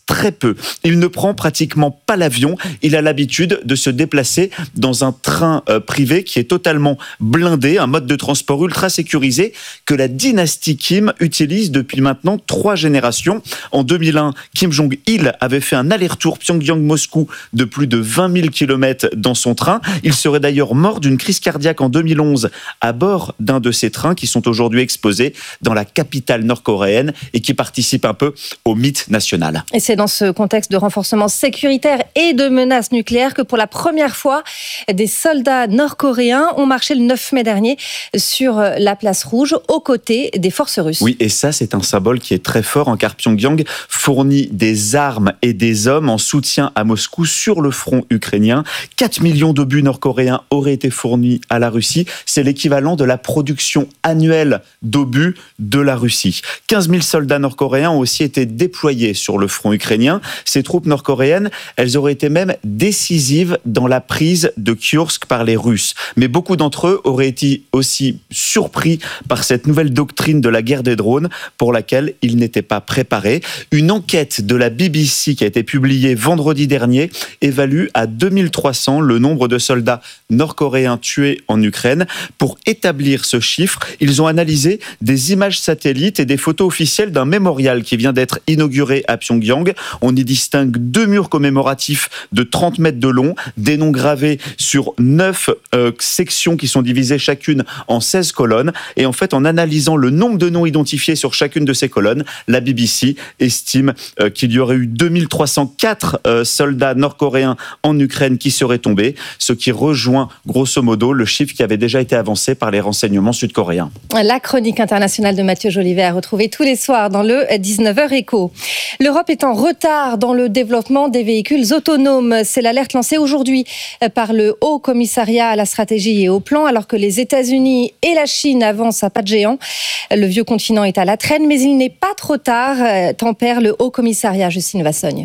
très peu. Il ne prend pratiquement pas l'avion. Il a l'habitude de se déplacer dans un train euh, privé qui est totalement blindé, un mode de transport ultra sécurisé que la dynastie Kim utilise depuis maintenant trois générations. En deux mille un, Kim Jong-il avait fait un aller-retour Pyongyang-Moscou de plus de vingt mille kilomètres dans son train. Il serait d'ailleurs mort d'une crise cardiaque en deux mille onze à bord d'un de ces trains qui sont aujourd'hui exposés dans la capitale nord-coréenne et qui participent un peu au mythe national.
Et c'est dans ce contexte de renforcement sécuritaire et de menaces nucléaires que pour la première fois, des soldats nord-coréens ont marché le neuf mai dernier sur la place Rouge aux côtés des forces russes.
Oui, et ça, c'est un symbole qui est très fort, hein, car Pyongyang fournit des armes et des hommes en soutien à Moscou sur le front ukrainien. quatre millions d'obus nord-coréens auraient été fournis à la Russie. C'est l'équivalent de la production annuelle d'obus de la Russie. quinze mille soldats nord-coréens ont aussi été déployés sur le front ukrainien. Ces troupes nord-coréennes, elles auraient été même décisives dans la prise de Kursk par les Russes. Mais beaucoup d'entre eux auraient été aussi surpris par cette nouvelle doctrine de la guerre des drones pour laquelle ils n'étaient pas préparés. Une enquête de la B B C qui a été publiée vendredi dernier évalue à deux mille trois cents le nombre de soldats nord-coréens tués en Ukraine. Pour établir ce chiffre, ils ont analysé des images satellites et des photos officielles d'un mémorial qui vient d'être inauguré à Pyongyang. On y distingue deux murs commémoratifs de trente mètres de long, des noms gravés sur neuf euh, sections qui sont divisées chacune en seize colonnes. Et en fait, en analysant le nombre de noms identifiés sur chacune de ces colonnes, la B B C estime euh, qu'il y aurait eu deux mille trois cent quatre euh, soldats nord-coréens en Ukraine qui seraient tombés, ce qui rejoint grosso modo le chiffre qui avait déjà été avancé par les renseignements sud-coréens.
La chronique internationale de Mathieu Jolivet à retrouver tous les soirs dans le dix-neuf heures Éco. L'Europe est en retard dans le développement des véhicules autonomes. C'est l'alerte lancée aujourd'hui par le Haut Commissariat à la stratégie et au plan, alors que les États-Unis et la Chine avancent à pas de géant. Le vieux continent est à la traîne, mais il n'est pas trop tard, tempère le Haut Commissariat. Justine Vassogne.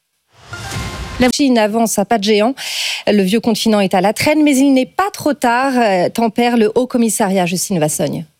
La Chine avance à pas de géant. Le vieux continent est à la traîne, mais il n'est pas trop tard, tempère le Haut Commissariat. Justine Vassogne.